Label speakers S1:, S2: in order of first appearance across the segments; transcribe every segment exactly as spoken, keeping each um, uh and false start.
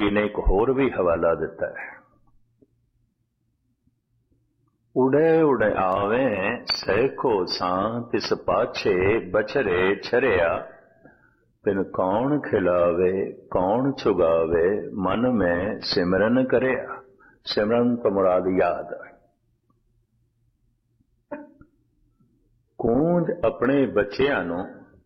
S1: जी ने एक होर भी हवाला दिता है, उड़े उड़े आवे सैको सां तिस पाछे बछरे छरिया, तिन कौन खिलावे कौन चुगावे मन में सिमरन करिया। सिमरन तो मुराद याद। कूंज अपने बच्चियां नूं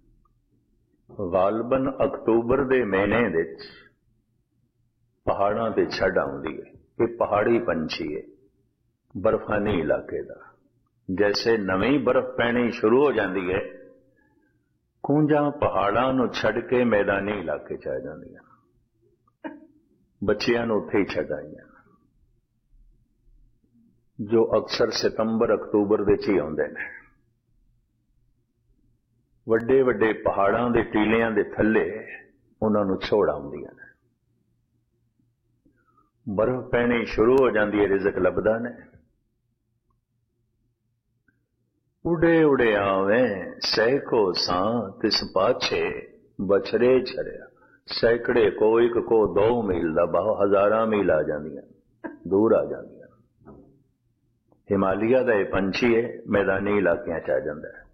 S1: गालबन अक्तूबर दे महीने विच पहाड़ां ते छड्ड आउंदी है। ये पहाड़ी पंछी है, बर्फानी इलाके दा। जैसे नवी बर्फ पैनी शुरू हो जाती है, कूंजां पहाड़ां नूं छड्ड के मैदानी इलाके च आ जांदियां, बच्चियां नूं उत्थे ही छड्ड आईयां, जो अक्सर सितंबर अक्तूबर दे च ही आउंदे ने। वड्डे वड्डे पहाड़ां दे टीलियां दे थल्ले उन्हां नूं छोड़ आउंदियां ने। बर्फ पैनी शुरू हो जाती है, रिज़क लभदा ने। उड़े उड़े आवे सैको सां तिस पाछे बछरे छरिया। सैकड़े को एक को दो मील दा बाह हजारां मील आ जांदियां, दूर आ जांदियां। हिमालय दा यह पंछी है, मैदानी इलाकियां च आ जांदा है।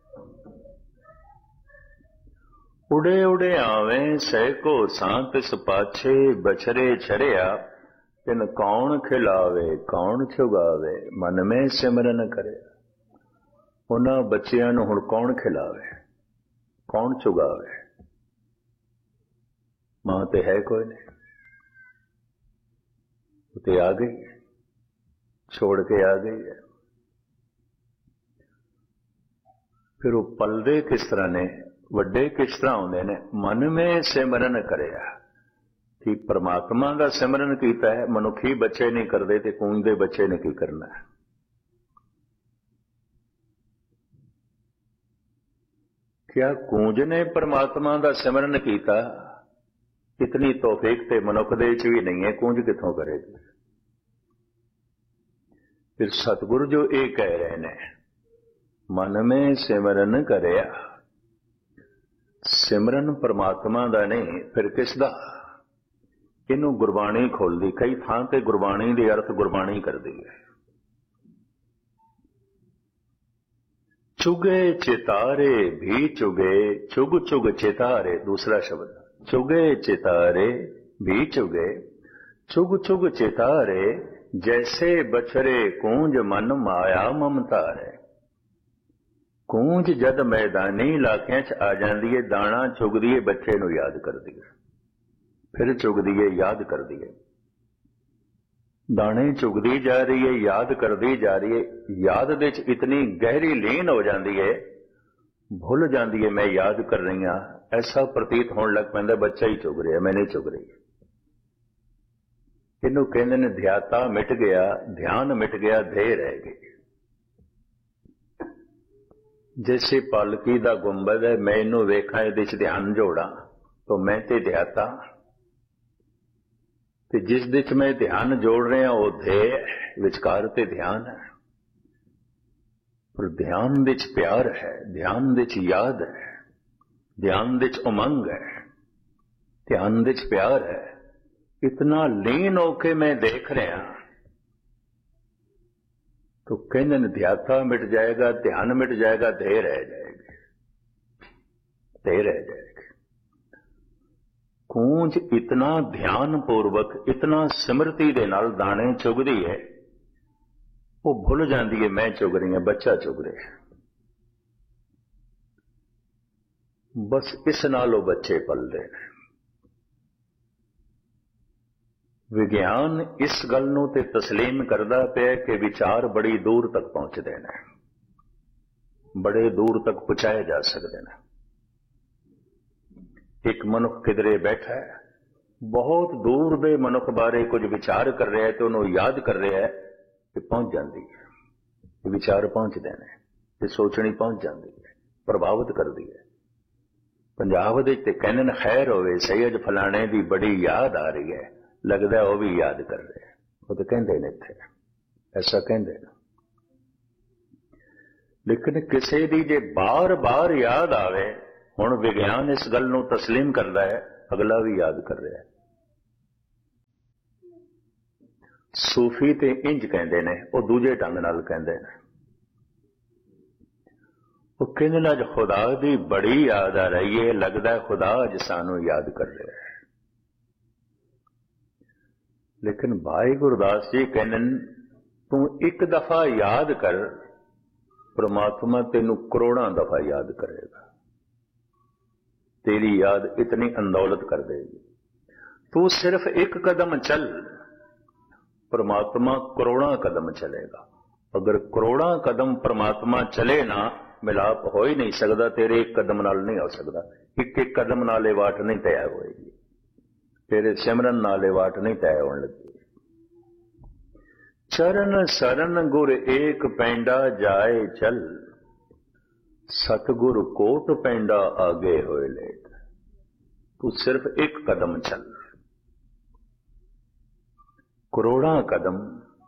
S1: उड़े उड़े आवे सैको सां तिस पाछे बछरे छरिया, तिन कौन खिलावे कौन चुगावे मन में सिमरन करे। उन्हां बच्चियां नूं हुण कौन खिलावे कौन चुगावे? मां ते है कोई नहीं, ते आ गई, छोड़ के आ गई है। फिर वो पलदे किस तरह ने, वड्डे किस तरह होंदे ने? मन में सिमरन करिया कि परमात्मा का सिमरन कीता है। मनुखी बच्चे नहीं करते ते कूंज दे बच्चे ने की करना है? क्या कूंज ने परमात्मा का सिमरन कीता? इतनी तौफीक ते मनुख दे च भी नहीं है, कूंज किथों करेगी? फिर सतगुरु जो ये कह रहे ने, मन में सिमरन करिया, सिमरन परमात्मा दा नहीं फिर किसदा? इनू गुरबाणी खोलदी, कई थां ते गुरबाणी दे अर्थ गुरबाणी करदी है। चुगे चितारे भी चुगे, चुग चुग चितारे, दूसरा शब्द। चुगे चितारे भी चुगे, चुग चुग चितारे, जैसे बछरे कूंज मन माया ममता है। कूंज जद मैदानी इलाकियां च आ जाती है, दाना चुगदी है, बच्चे नूं याद करदी है, फिर चुगदी है, याद करदी है, दाने चुगदी जा रही है, याद करदी जा रही है। याद दे च इतनी गहरी लीन हो जाती है, भुल जाती है मैं याद कर रही हां। ऐसा प्रतीत होने लग पैंदा बच्चा ही चुग रहा, मैं नहीं चुग रही। इनू कहंदे ने ध्याता मिट गया, ध्यान मिट गया, ध्येय रह गई। जैसे पालकी दा गुंबद है, मैं इनू वेखा इहदे च ध्यान जोड़ा तो मैं ते ध्याता, ते जिस दे च मैं ध्यान जोड़ रहा वो ध्येय, विचकार ते ध्यान है। पर ध्यान दे च प्यार है, ध्यान दे च याद है, ध्यान दे च उमंग है, ध्यान दे च प्यार है। इतना लीन होके मैं देख रहा तो कहने ने ध्याता मिट जाएगा, ध्यान मिट जाएगा, ध्येय रह जाएगी, ध्येय रह जाएगी। कूंज इतना ध्यान पूर्वक, इतना सिमरती दे नाल दाने चुगदी है, वो भुल जाती है मैं चुग रही हूं, बच्चा चुग रहा है। बस इस नाल वो बच्चे पलदे ने। विज्ञान इस गल नूं ते तस्लीम करदा पिया कि विचार बड़ी दूर तक पहुंचते हैं, बड़े दूर तक पहुंचाए जा सकते हैं। एक मनुख किधरे बैठा है, बहुत दूर दे मनुख बारे कुछ विचार कर रहा है तो उन्होंने याद कर रहा है कि पहुंच जाती है, विचार पहुंचते हैं, ते सोचनी पहुंच जाती है, प्रभावित करती है। पंजाब दे ते कहने ने खैर होवे सही, अज फलाने की बड़ी याद आ रही है, लगता है वह भी याद कर रहे, वो तो कहते ने इत्थे ऐसा कहते हैं। लेकिन किसी की जे बार बार याद आवे, हुण विज्ञान इस गल नूं तस्लीम करता है, अगला भी याद कर रहा है। सूफी ते इंज कहते ने, वो दूजे ढंग नाल कहते ने। वो कहते ने अज खुदा दी बड़ी याद आ रही है, लगता है खुदा अज सानू याद कर रहा है। लेकिन भाई गुरदास जी कहते तू एक दफा याद कर, परमात्मा तेनू करोड़ों दफा याद करेगा। तेरी याद इतनी अंदौलत कर देगी। तू सिर्फ एक कदम चल, परमात्मा करोड़ों कदम चलेगा। अगर करोड़ों कदम परमात्मा चले ना, मिलाप हो ही नहीं सकता, तेरे एक कदम नाल नहीं हो सकता। एक एक कदम नाले वाट नहीं तय होएगी, तेरे सिमरन नाले वाट नहीं तय होने लगी। चरण शरण गुर एक पैंडा जाए चल, सतगुरु कोट पैंडा आगे होए लेट। तू सिर्फ एक कदम चल, करोड़ा कदम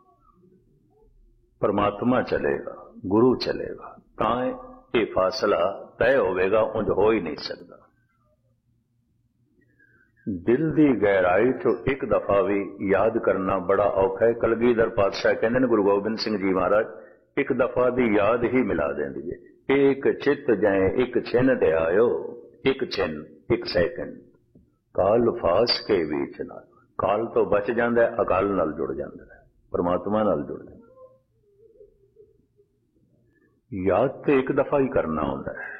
S1: परमात्मा चलेगा, गुरु चलेगा, ताए ये फासला तय होगा, उंज हो ही नहीं सकता। दिल दी गहराई चो एक दफा भी याद करना बड़ा औखा है। कलगीधर पातशाह कहते हैं गुरु गोबिंद सिंह जी महाराज, एक दफा दी याद ही मिला देंदी है। एक चित जाए एक छिन ते आयो, एक छिन एक सैकंड, काल फास के बीच नाल। काल तो बच जाता है, अकाल नाल जुड़ जाता है, परमात्मा नाल जुड़ जाता है। याद तो एक दफा ही करना होता है,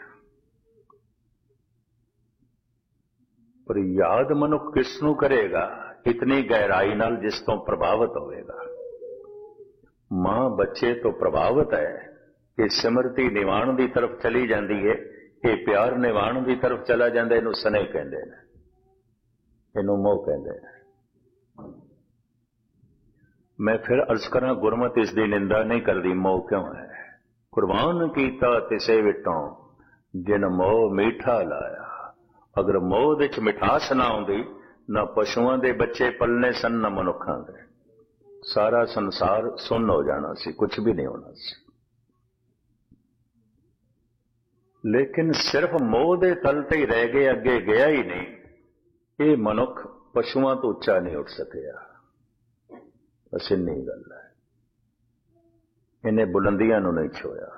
S1: पर याद मनुख किसनू करेगा? इतनी गहराई नाल जिस तो प्रभावित होएगा। मां बच्चे तो प्रभावित है, ये सिमरती निवाण की तरफ चली जाती है, ये प्यार निवाण की तरफ चला जाता है। इनू स्नेह कहते हैं, इनू मोह कहते हैं। मैं फिर अर्ज करा, गुरमत इसकी निंदा नहीं करती। मोह क्यों है? कुर्बान कीता तिसे विटों जिन मोह मीठा लाया। अगर मोह दे च मिठास ना आउंदी, ना पशुओं के बच्चे पलने सन, ना मनुखों के, सारा संसार सुन्न हो जाना सी, कुछ भी नहीं होना सी। लेकिन सिर्फ मोह दे तल ते ही रह गए, अगे गया ही नहीं। ये मनुख पशुओं तो उच्चा नहीं उठ सकिया। बस इन्नी गल है, इन्हें बुलंदियां नूं नहीं छोया।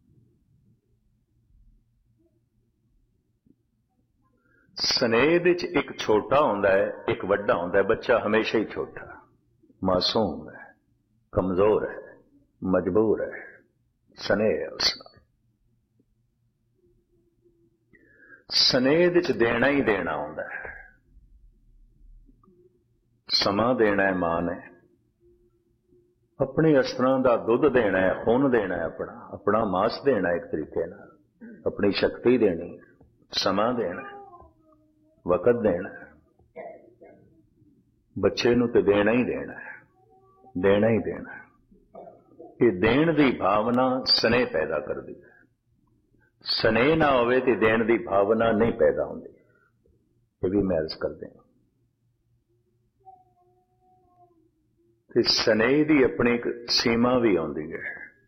S1: स्नेह दे च एक छोटा होंदा है, एक वड्डा होंदा है। बच्चा हमेशा ही छोटा, मासूम है, कमजोर है, मजबूर है, स्नेह है उसका। स्नेह दे च देना ही देना होंदा है। समा देना है मां ने, अपनी अस्त्रां दा दुध देना है, खून देना है, अपना अपना मांस देना है, एक तरीके नाल अपनी शक्ति देनी, समा देना है, वक़्त देना है। बच्चे नूं ते देना ही देना है, देना ही देना है। ये देण दी भावना स्नेह पैदा करदी है। स्नेह ना होवे ते देण दी भावना नहीं पैदा होंदी। ये भी मैं अर्ज कर दें, ते स्नेह दी अपनी एक सीमा भी आउंदी है।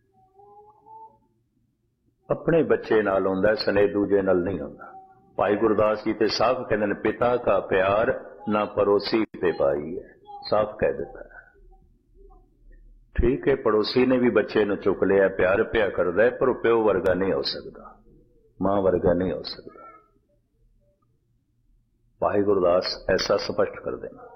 S1: अपने बच्चे नाल होंदा है, स्नेह दूजे नाल नहीं होंदा। भाई गुरदास जी ते साफ कहते हैं, पिता का प्यार ना पड़ोसी पे पाई है। साफ कह देता है। ठीक है, पड़ोसी ने भी बच्चे नूं चुक लिया, प्यार प्या करदा है, पर प्यो वर्गा नहीं हो सकता, मां वर्गा नहीं हो सकता। भाई गुरदास ऐसा स्पष्ट कर देना।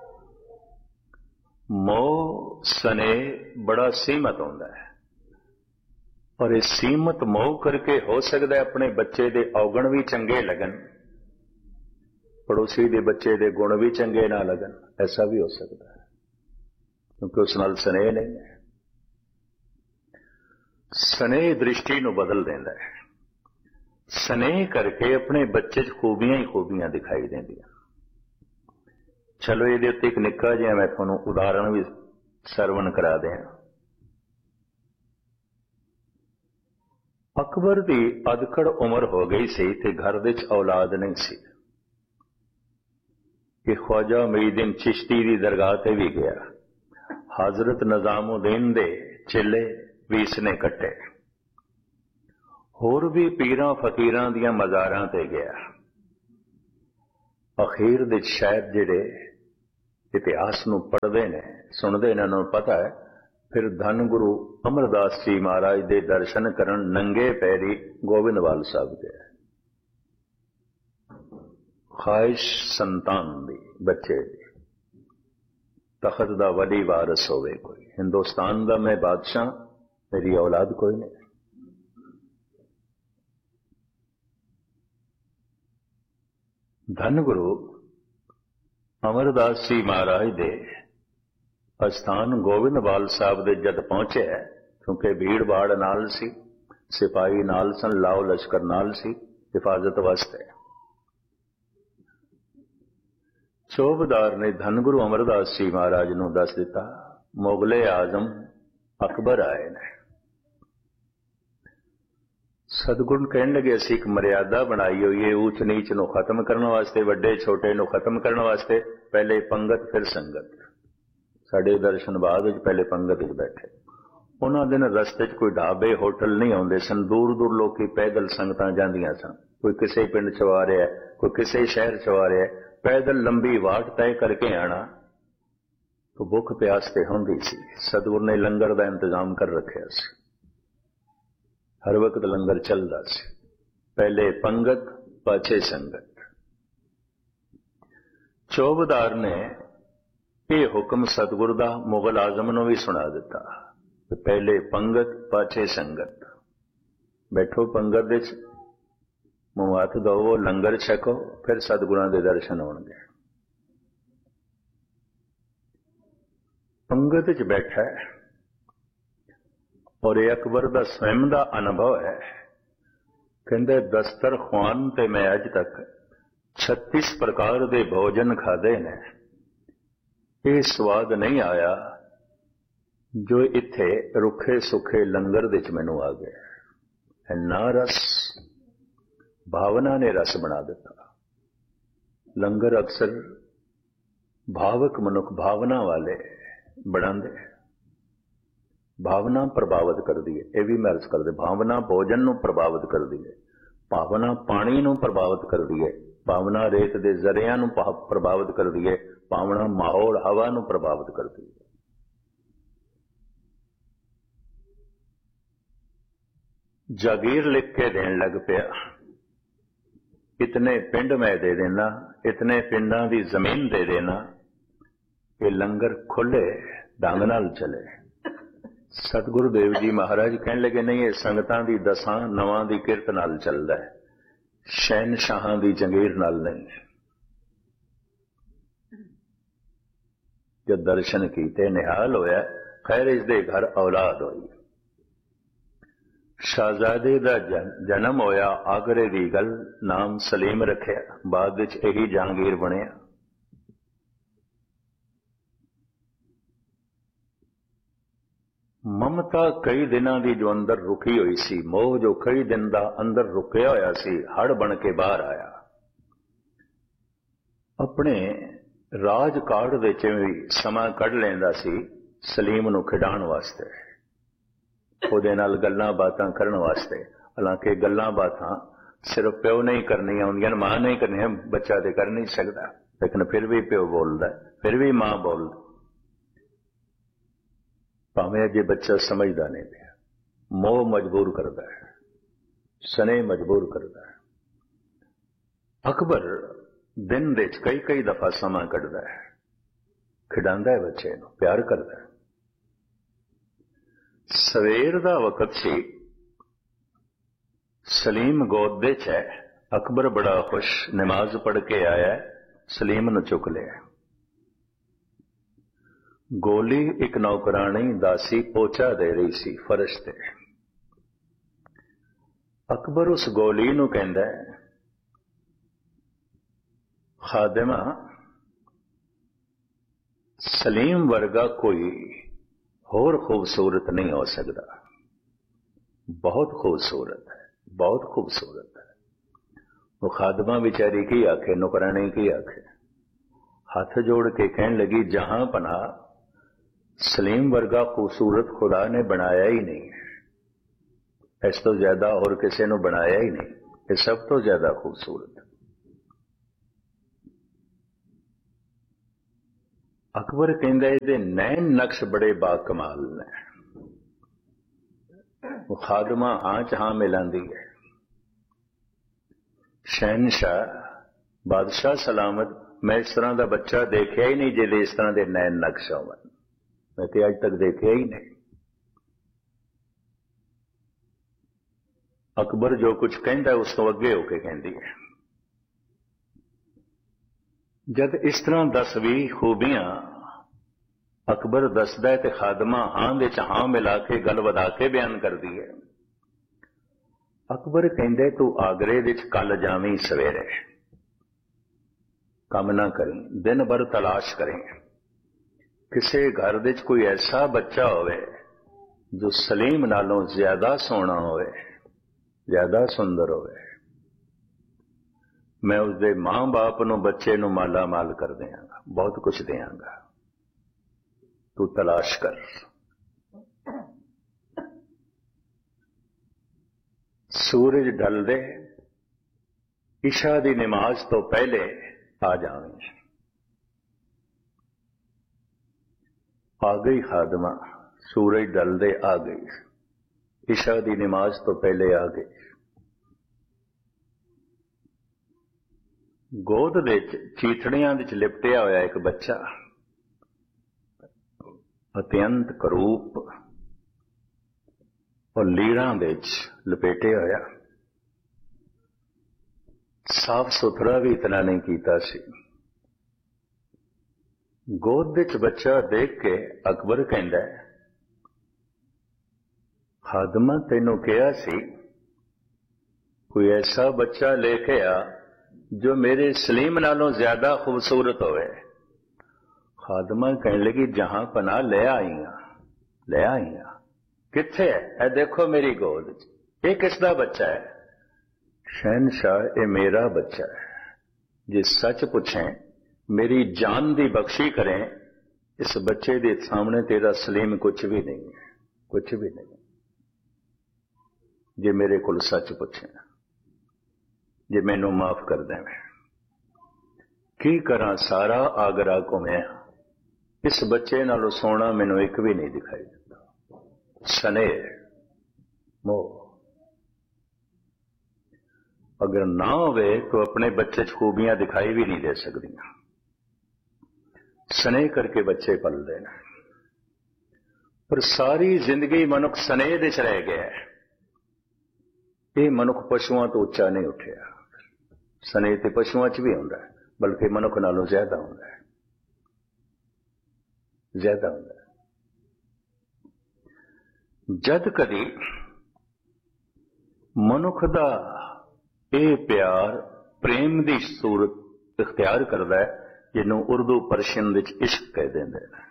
S1: मोह स्नेह बड़ा सीमित होंदा है, और इस सीमित मोह करके हो सकता है अपने बच्चे दे औगण भी चंगे लगन, पड़ोसी दे बच्चे दे गुण भी चंगे ना लगन। ऐसा भी हो सकता है, क्योंकि उस नाल स्नेह नहीं है। स्नेह दृष्टि नूं बदल देंदा है। स्नेह करके अपने बच्चे च खूबियां ही खूबियां दिखाई देंदियां। चलो ये उत्ते एक निक्का जिहा मैं तुहानूं उदाहरण भी सरवण करा दें। अकबर की अदकड़ उम्र हो गई सी ते घर विच औलाद नहीं सी। कि ख्वाजा मुईद्दीन चिश्ती की दरगाह ते भी गया, हजरत निजामुद्दीन दे चेले भी इसने कट्टे, होर भी पीरां फकीरां दियां मज़ारां ते गया। अखीर दे शायद जिहड़े इतिहास नूं पढ़दे ने सुनदे ने, उन्हां नूं पता है। फिर धन गुरु अमरदास जी महाराज दे दर्शन करन नंगे पैरी गोविंदवाल साहब गए। ख्वाहिश संतान दी, बच्चे दी, तखत दा वली वारस होवे कोई, हिंदुस्तान दा मैं बादशाह, मेरी औलाद कोई नहीं। धन गुरु अमरदास जी महाराज दे अस्थान गोविंदवाल साहब दे जद पहुंचे, क्योंकि भीड़ भाड़ नाल सी, सिपाही नाल सन, लाओ लश्कर नाल सी हिफाजत वास्ते। चौबदार ने धन गुरु अमरदास जी महाराज नूं दस दिता, मुगले आजम अकबर आए ने। सतगुरु कहने लगे, असीं एक मर्यादा बनाई हुई है ऊच नीच नूं खत्म करने वास्ते, वड्डे छोटे नूं खत्म करने वास्ते। पहले पंगत फिर संगत। साडे दर्शन बाद विच पहले पंगत विच बैठे। उन्हां दिन रस्ते च कोई ढाबे होटल नहीं आउंदे सन, दूर दूर लोकी पैदल संगतां जांदियां सन। कोई किसी पिंड च आ रहा है, कोई किसी शहर च आ रहा है, पैदल लंबी वाट तय करके आना तो भुख प्यास ते हुंदी सी। सतगुर ने लंगर दा इंतजाम कर रखिया सी, हर वक्त लंगर चलदा सी। पहले पंगत पाछे संगत। चौबदार ने यह हुक्म सतगुर दा मुगल आजम नूं भी सुना दिता, पहले पंगत पाछे संगत। बैठो पंगत विच, मूंह हथ धोवो, लंगर छको, फिर सतगुरां दे दर्शन होणगे। पंगत विच बैठा है और ये अकबर दा स्वयं दा अनुभव है। कहंदे दस्तरखान ते मैं अज तक छत्तीस प्रकार दे भोजन खाधे ने, ये स्वाद नहीं आया जो इत्थे रुखे सुखे लंगर दे च मैनू आ गया। ना रस, भावना ने रस बना दिता। लंगर अक्सर भावक मनुख, भावना वाले बनांदे, भावना प्रभावित कर दी है। यह भी मैं अर्ज कर दे, भावना भोजन नूं प्रभावित कर दी है, भावना पानी नूं प्रभावित कर दी है, भावना रेत दे जरिया नूं प्रभावित कर दी है, भावना माहौल हवा नूं प्रभावित कर दी है। जागीर लिख के देन लग पिया, इतने पिंड मैं दे देना, इतने पिंडां दी जमीन दे देना, ये लंगर खुले ढंग नाल चले। सतगुरु देव जी महाराज कहने लगे, नहीं ये संगतां दी दसां नवां दी किरत नाल चलदा है, शहनशाहां दी जंगीर नाल नहीं। जब दर्शन कीते निहाल होया, खैर इसदे घर औलाद होई, शाहजादे दा जन्म होया, आगरे दी गल, नाम सलीम रखिया, बाद विच यही जहांगीर बनिया। ममता कई दिनां दी जो अंदर रुकी हुई सी, मोह जो कई दिन दा अंदर रुकिया होया सी, हड़ बन के बाहर आया। अपने राज काड़ दे च भी समा कढ़ लैंदा सी सलीम नूं खिडाण वास्ते, ਉਹਦੇ ਨਾਲ ਗੱਲਾਂ ਬਾਤਾਂ ਕਰਨ ਵਾਸਤੇ। ਹਾਲਾਂकि ਗੱਲਾਂ ਬਾਤਾਂ सिर्फ प्यो नहीं करनियां होंदियां, मां नहीं करनियां, बच्चा तो कर नहीं सकता, लेकिन फिर भी प्यो बोलता, फिर भी मां बोलती, भावें अजे बच्चा समझदा नहीं पिया। मोह मजबूर करता है, स्नेह मजबूर करता है। अकबर दिन दे कई कई दफा समा कढ़दा है, खिडांदा है बच्चे नूं, प्यार करता है। सवेर दा वक्त सी, सलीम गोद दे च है, अकबर बड़ा खुश, नमाज पढ़ के आया, सलीम नूं चुक लिया। गोली एक नौकरानी दासी पोचा दे रही सी फर्श ते। अकबर उस गोली नूं कहंदा है, खादिमा सलीम वर्गा कोई होर खूबसूरत नहीं हो सकता, बहुत खूबसूरत है, बहुत खूबसूरत है। वो खादमा बेचारी की आखे, नौकरानी की आखे, हाथ जोड़ के कहने लगी, जहां पना सलीम वर्गा खूबसूरत खुदा ने बनाया ही नहीं है, इस तो ज्यादा और किसी ने बनाया ही नहीं, ये सब तो ज्यादा खूबसूरत है। अकबर कहता इहदे नैन नक्श बड़े बाकमाल ने। वो खादमा हाँ च हाँ मिलांदी है। शहनशाह बादशाह सलामत, मैं इस तरह का बच्चा देखिया ही नहीं जिहदे इस तरह के नैन नक्श होवन, मैं तो अज तक देखिया ही नहीं। अकबर जो कुछ कहता है उस तो अगे होके कहती है। जब इस तरह दस भी खूबियां अकबर दसदा है तो खादमा हां दे च हां मिला के गल वधा के बयान कर दी है। अकबर कहते तू आगरे विच कल जावी सवेरे, कम ना करें, दिन भर तलाश करें, किसी घर विच कोई ऐसा बच्चा होवे जो सलीम नालों ज्यादा सोहना होवे, ज्यादा सुंदर होवे, मैं उसके मां बाप नूं बच्चे नूं माला माल कर देंगा, बहुत कुछ देंगा, तू तलाश कर। सूरज ढल दे, इशा दी नमाज तो पहले आ जावे। आ गई खादमा, सूरज ढल दे आ गई, इशा दी नमाज तो पहले आ गई। गोद दे चीथड़ियां विच लिपटिया होया एक बच्चा, अत्यंत करूप और लीड़ां विच लपेटे होया, साफ सुथरा भी इतना नहीं कीता सी। गोद विच बच्चा देख के अकबर कहंदा है, खादमा तैनूं कहा सी कोई ऐसा बच्चा लेके आ जो मेरे सलीम नालों ज्यादा खूबसूरत होवे। खादमा कहने लगी जहां पना ले आई हां, ले आई हां, किथे है? ए देखो मेरी गोद, ये किसदा बच्चा है? शहनशाह, ये मेरा बच्चा है। जे सच पूछें, मेरी जान दी बख्शी करें, इस बच्चे के सामने तेरा सलीम कुछ भी नहीं है, कुछ भी नहीं। जे मेरे को सच पूछें, जे मैनू माफ कर दें, की करा सारा आगरा घूमिया, इस बच्चे नालों सोना मैनू एक भी नहीं दिखाई देता। स्नेह मोह अगर ना होवे तो अपने बच्चे च खूबियां दिखाई भी नहीं दे सकती। स्नेह करके बच्चे पल देना, पर सारी जिंदगी मनुख स्नेह दे च रह गया है। ये मनुख पशुओं तो उच्चा नहीं उठिया। स्नेह ते पशुओं च भी होंदा है, बल्कि मनुख नालों ज्यादा होंदा है, ज्यादा होंदा है। जद कदी मनुख दा ये प्यार प्रेम दी सूरत इख्तियार करदा है, जिन्हों उर्दू परशियन विच इश्क कह देंदे ने।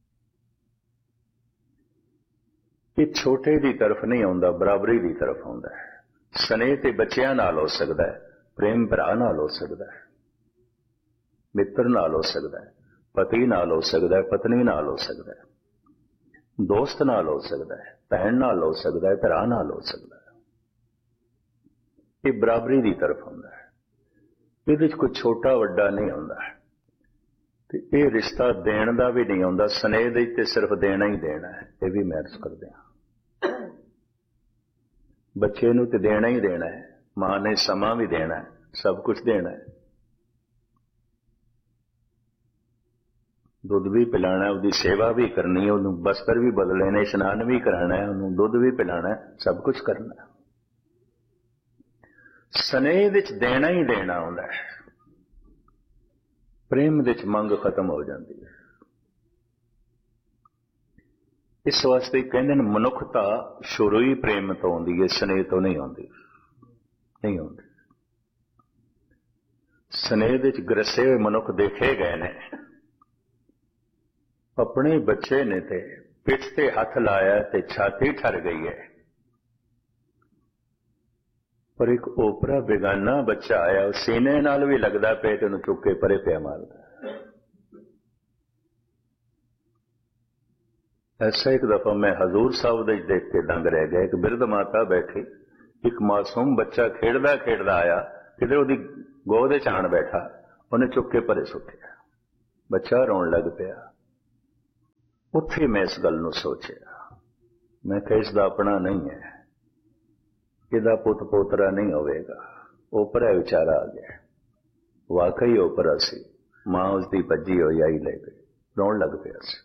S1: ये छोटे दी तरफ नहीं आउंदा, बराबरी दी तरफ आउंदा है। स्नेह ते बच्चियां नाल हो सकदा है, प्रेम भरा नाल हो सकदा है, मित्र नाल हो सकदा है, पति नाल हो सकदा है, पत्नी नाल हो सकदा है, दोस्त नाल हो सकदा है, भैन नाल हो सकदा है, भरा नाल हो सकदा है। ये बराबरी की तरफ होंदा है, ये कोई छोटा वड्डा नहीं होंदा है। ये रिश्ता देण दा भी नहीं होंदा, स्नेह दे ते सिर्फ देना ही देना है। ये भी मैं अर्ज करदे हां, बच्चे नूं ते देना ही देना है, मां ने समा भी देना है, सब कुछ देना है, दुध भी पिलाना है, उसकी सेवा भी करनी है, उन्होंने बस्तर भी बदले ने, स्नान भी कराना है, उन्होंने दुध भी पिलाना है, सब कुछ करना है। स्नेह विच देना ही देना होंदा है, प्रेम विच मंग खत्म हो जाती है। इस वास्ते कहते हैं मनुखता शुरू ही प्रेम तो आती है, स्नेह तो नहीं आती, नहीं आती। स्नेह विच ग्रसे हुए मनुख देखे गए ने, अपने बच्चे ने ते पिठ ते हथ लाया ते छाती ठर गई है, पर एक ओपरा बेगाना बच्चा आया, सीने नाल भी लगदा पे ते उन्हें चुक के परे पिया मारदा। ऐसा एक दफा मैं हजूर साहब दे देख के दंग रह गया। एक बिरध माता बैठी, एक मासूम बच्चा खेड़दा खेड़दा आया, किधर उहदी गोद च आण बैठा, उन्हें चुक के परे सुट्टिया, बच्चा रोन लग पिया। ਉੱਥੇ ਮੈਂ ਇਸ ਗੱਲ ਨੂੰ ਸੋਚਿਆ, ਮੈਂ ਕਿਹਾ ਇਸ ਦਾ ਆਪਣਾ ਨਹੀਂ ਹੈ, ਇਹਦਾ ਪੁੱਤ ਪੋਤਰਾ ਨਹੀਂ ਹੋਵੇਗਾ। ਓਪਰਾ ਵਿਚਾਰਾ ਆ ਗਿਆ, ਵਾਕਈ ਓਪਰਾ ਸੀ। ਮਾਂ ਉਸਦੀ ਭੱਜੀ ਹੋਈ ਆਈ ਲੈ ਗਈ, ਰੋਣ ਲੱਗ ਪਿਆ ਸੀ।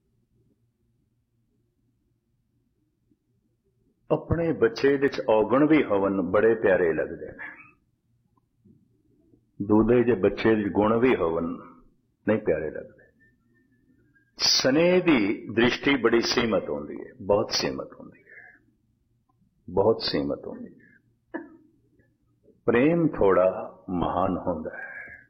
S1: ਆਪਣੇ ਬੱਚੇ ਵਿੱਚ ਔਗਣ ਵੀ ਹੋਵਨ ਬੜੇ ਪਿਆਰੇ ਲੱਗਦੇ ਨੇ, ਦੂਦੇ ਜੇ ਬੱਚੇ ਵਿੱਚ ਗੁਣ ਵੀ ਹੋਵਨ ਨਹੀਂ ਪਿਆਰੇ ਲੱਗਦੇ। ਸਨੇਹ ਦੀ ਦ੍ਰਿਸ਼ਟੀ ਬੜੀ ਸੀਮਤ ਹੁੰਦੀ ਹੈ, ਬਹੁਤ ਸੀਮਤ ਹੁੰਦੀ ਹੈ, ਬਹੁਤ ਸੀਮਤ ਹੁੰਦੀ ਹੈ। ਪ੍ਰੇਮ ਥੋੜਾ ਮਹਾਨ ਹੁੰਦਾ ਹੈ,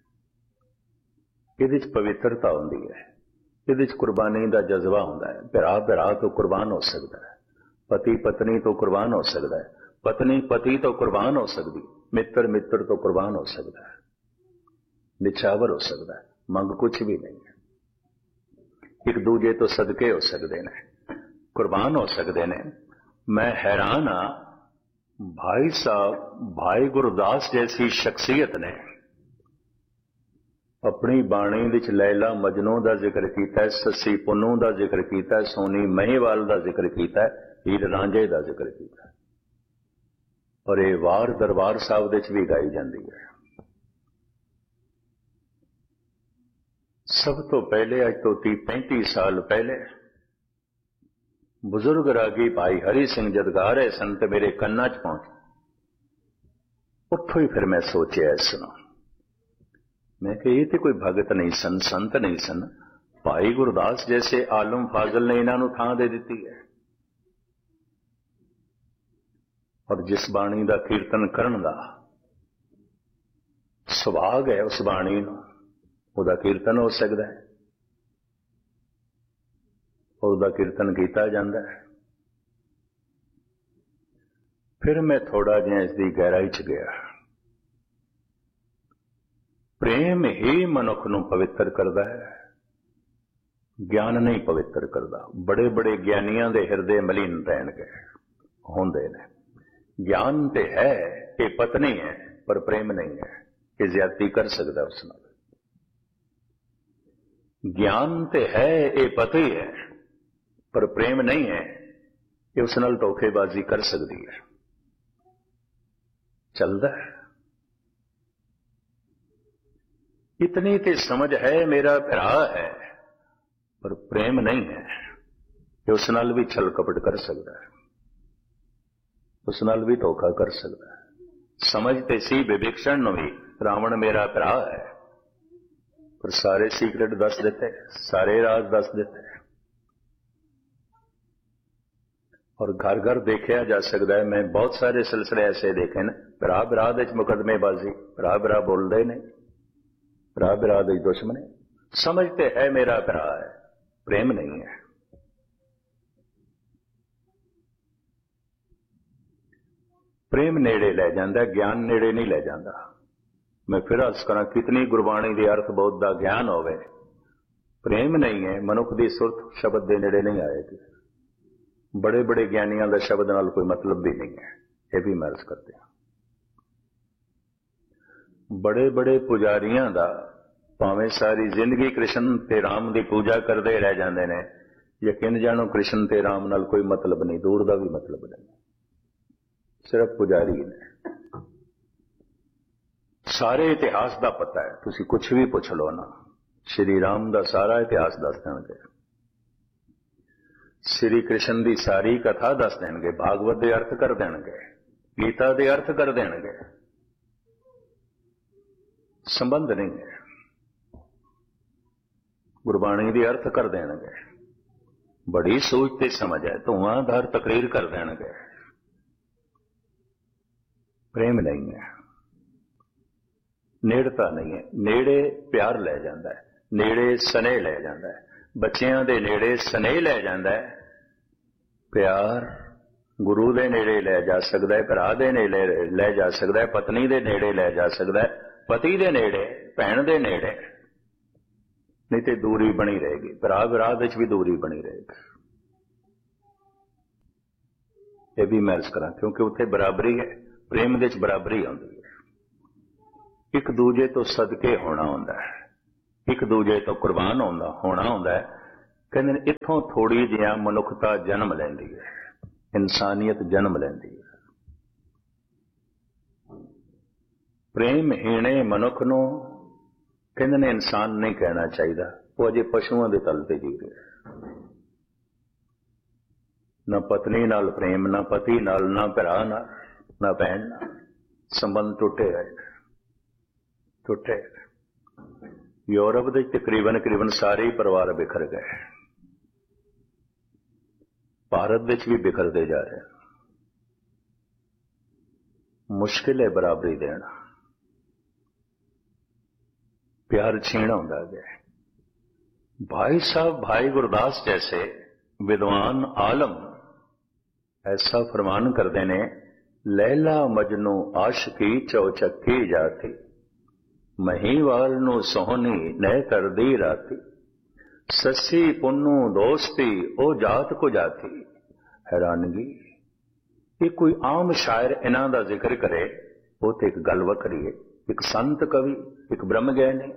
S1: ਇਹਦੇ ਚ ਪਵਿੱਤਰਤਾ ਹੁੰਦੀ ਹੈ, ਇਹਦੇ ਚ ਕੁਰਬਾਨੀ ਦਾ ਜਜ਼ਬਾ ਹੁੰਦਾ ਹੈ। ਭਰਾ ਭਰਾ ਤੋਂ ਕੁਰਬਾਨ ਹੋ ਸਕਦਾ ਹੈ, ਪਤੀ ਪਤਨੀ ਤੋਂ ਕੁਰਬਾਨ ਹੋ ਸਕਦਾ ਹੈ, ਪਤਨੀ ਪਤੀ ਤੋਂ ਕੁਰਬਾਨ ਹੋ ਸਕਦੀ, ਮਿੱਤਰ ਮਿੱਤਰ ਤੋਂ ਕੁਰਬਾਨ ਹੋ ਸਕਦਾ ਹੈ, ਨਿਛਾਵਰ ਹੋ ਸਕਦਾ ਹੈ। ਮੰਗ ਕੁਛ ਵੀ ਨਹੀਂ ਹੈ, ਇੱਕ ਦੂਜੇ ਤੋਂ ਸਦਕੇ ਹੋ ਸਕਦੇ ਨੇ, ਕੁਰਬਾਨ ਹੋ ਸਕਦੇ ਨੇ। ਮੈਂ ਹੈਰਾਨ ਹਾਂ, ਭਾਈ ਸਾਹਿਬ ਭਾਈ ਗੁਰਦਾਸ ਜੈਸੀ ਸ਼ਖਸੀਅਤ ਨੇ ਆਪਣੀ ਬਾਣੀ ਵਿੱਚ ਲੈਲਾ ਮਜਨੂ ਦਾ ਜ਼ਿਕਰ ਕੀਤਾ ਹੈ, ਸੱਸੀ ਪੁੰਨੂ ਦਾ ਜ਼ਿਕਰ ਕੀਤਾ ਹੈ, ਸੋਨੀ ਮਹੀਵਾਲ ਦਾ ਜ਼ਿਕਰ ਕੀਤਾ ਹੈ, ਹੀਰ ਰਾਂਝੇ ਦਾ ਜ਼ਿਕਰ ਕੀਤਾ ਹੈ, ਔਰ ਇਹ ਵਾਰ ਦਰਬਾਰ ਸਾਹਿਬ ਦੇ ਵਿੱਚ ਵੀ ਗਾਈ ਜਾਂਦੀ ਹੈ। ਸਭ ਤੋਂ ਪਹਿਲੇ ਅੱਜ ਤੋਂ ਤੀਹ ਪੈਂਤੀ ਸਾਲ ਪਹਿਲੇ ਬਜ਼ੁਰਗ ਰਾਗੀ ਭਾਈ ਹਰੀ ਸਿੰਘ ਜਦ ਗਾ ਰਹੇ ਸਨ ਤੇ ਮੇਰੇ ਕੰਨਾਂ 'ਚ ਪਹੁੰਚ, ਉੱਥੋਂ ਹੀ ਫਿਰ ਮੈਂ ਸੋਚਿਆ ਇਸ ਨੂੰ, ਮੈਂ ਕਿ ਇਹ ਤੇ ਕੋਈ ਭਗਤ ਨਹੀਂ ਸਨ, ਸੰਤ ਨਹੀਂ ਸਨ, ਭਾਈ ਗੁਰਦਾਸ ਜੈਸੇ ਆਲਮ ਫਾਜ਼ਲ ਨੇ ਇਹਨਾਂ ਨੂੰ ਥਾਂ ਦੇ ਦਿੱਤੀ ਹੈ। ਔਰ ਜਿਸ ਬਾਣੀ ਦਾ ਕੀਰਤਨ ਕਰਨ ਦਾ ਸੁਭਾਗ ਹੈ, ਉਸ ਬਾਣੀ ਨੂੰ ਉਹਦਾ ਕੀਰਤਨ ਹੋ ਸਕਦਾ ਹੈ, ਉਹਦਾ ਕੀਰਤਨ ਕੀਤਾ ਜਾਂਦਾ ਹੈ। ਫਿਰ ਮੈਂ ਥੋੜਾ ਜਿਹਾ ਇਸ ਦੀ ਗਹਿਰਾਈ 'ਚ ਗਿਆ। ਪ੍ਰੇਮ ਹੀ ਮਨੁੱਖ ਨੂੰ ਪਵਿੱਤਰ ਕਰਦਾ ਹੈ, ਗਿਆਨ ਨਹੀਂ ਪਵਿੱਤਰ ਕਰਦਾ। ਬੜੇ ਬੜੇ ਗਿਆਨੀਆਂ ਦੇ ਹਿਰਦੇ ਮਲੀਨ ਰਹਿਣਗੇ, ਹੁੰਦੇ ਨੇ। ਗਿਆਨ ਤੇ ਹੈ, ਇਹ ਪਤਨੀ ਹੈ, ਪਰ ਪ੍ਰੇਮ ਨਹੀਂ ਹੈ, ਇਹ ਜ਼ਿਆਦਤੀ ਕਰ ਸਕਦਾ ਉਸ ਨਾਲ। ਗਿਆਨ ਤੇ ਹੈ, ਇਹ ਪਤੀ ਹੈ, ਪਰ ਪ੍ਰੇਮ ਨਹੀਂ ਹੈ, ਇਹ ਉਸ ਨਾਲ ਧੋਖੇਬਾਜ਼ੀ ਕਰ ਸਕਦੀ ਹੈ। ਚੱਲਦਾ ਹੈ। इतनी ते समझ है मेरा भरा है, पर प्रेम नहीं है, ये उस नाल भी छल कपट कर सकता है, उस नाल भी धोखा कर सकता है। समझते सी विभीषण नु भी रावण मेरा भरा है, पर सारे सीक्रेट दस देते, सारे राज दस देते, और घर घर देखा जा सकता है। मैं बहुत सारे सिलसिले ऐसे देखे न, भरा भरा दे मुकदमेबाजी, भरा भरा बोलते नहीं, भरा भरा दी दुश्मनी। समझते है मेरा भरा है, प्रेम नहीं है। प्रेम नेड़े ले जाता, ज्ञान नेड़े नहीं ले जाता। मैं फिर अर्ज करा, कितनी गुरबाणी के अर्थ बोध का ज्ञान होवे, प्रेम नहीं है, मनुख की सुरत शब्द के नेड़े नहीं आएगी। बड़े बड़े ज्ञानियों का शब्द नाल कोई मतलब भी नहीं है, यह भी मैं अर्ज करते हैं। बड़े बड़े पुजारियों का भावें सारी जिंदगी कृष्ण ते राम की पूजा करते रह जाते हैं, यकीन जानो कृष्ण ते राम नाल कोई मतलब नहीं, दूर का भी मतलब नहीं, सिर्फ पुजारी ने। सारे इतिहास का पता है, तुसी कुछ भी पूछ लो ना, श्री राम का सारा इतिहास दस देंगे, श्री कृष्ण की सारी कथा दस देंगे, भागवत के अर्थ कर देंगे, गीता के अर्थ कर देंगे। संबंध नहीं है, गुरबाणी के अर्थ कर देंगे, बड़ी सोचते समझ है, धुआंधार तकरीर कर देंगे। प्रेम नहीं है, नेड़ता नहीं है। नेड़े प्यार ले जाता है, नेड़े स्नेह ले जाता है, बच्चों के नेड़े स्नेह ले जाता है। प्यार गुरु के नेड़े ले जा सकता है, भरा के नेड़े ले जा सकता है, पत्नी के नेड़े ले जा सकता है, पति दे नेड़े, भैन दे नेड़े, नहीं तो दूरी बनी रहेगी। भरा भरा दे भी दूरी बनी रहेगी। यह भी मैं अर्ज करा, क्योंकि उत्थे बराबरी है, प्रेम दे बराबरी आती है। एक दूजे तो सदके होना होता है, एक दूजे तो कुर्बान होना होना होता है। कहते ने इत्थों थोड़ी जिहा मनुखता जन्म लैंदी है, इंसानियत जन्म लैंदी है। प्रेम हीणे मनुख नूं कहते ने इंसान नहीं कहना चाहिए, वो अजे पशुओं के तल ते जी रहा। ना पत्नी नाल प्रेम, ना पति नाल, ना भरा नाल, ना भैन नाल, संबंध टुटे गए, टुटे। यूरोप के तकरीबन तकरीबन सारे ही परिवार बिखर गए, भारत विच भी बिखरते जा रहे हैं। मुश्किल है बराबरी देना, प्यार छीन होंदा गया। भाई साहब भाई गुरदास जैसे विद्वान आलम ऐसा फरमान करते ने, लैला मजनू आशिकी चौचक्की जाती, महीवाल नू सोहनी नह करदी राती, ससी पुन्नू दोस्ती ओ जात को जाती। हैरानगी, ये कोई आम शायर इन्हां दा जिक्र करे, वो तो एक गल वखरी है। एक संत कवि, एक ब्रह्म ज्ञानी,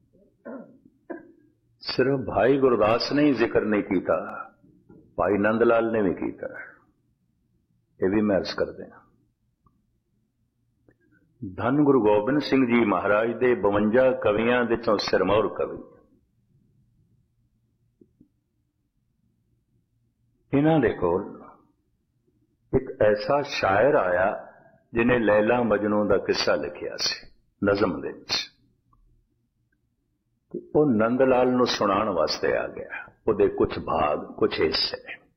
S1: सिर्फ भाई गुरदास ने ही जिक्र नहीं किया, भाई नंदलाल ने भी किया। ये भी मैं अर्ज करते हैं। धन गुरु गोबिंद सिंह जी महाराज दे बवंजा कवियां दे चों सिरमौर कवि, इन्हां दे कोल एक ऐसा शायर आया जिन्हें लैला मजनू का किस्सा लिखिया सी नज़म दे विच। वो नंदलाल नू सुनाण वास्ते आ गया, उहदे कुछ भाग, कुछ हिस्से।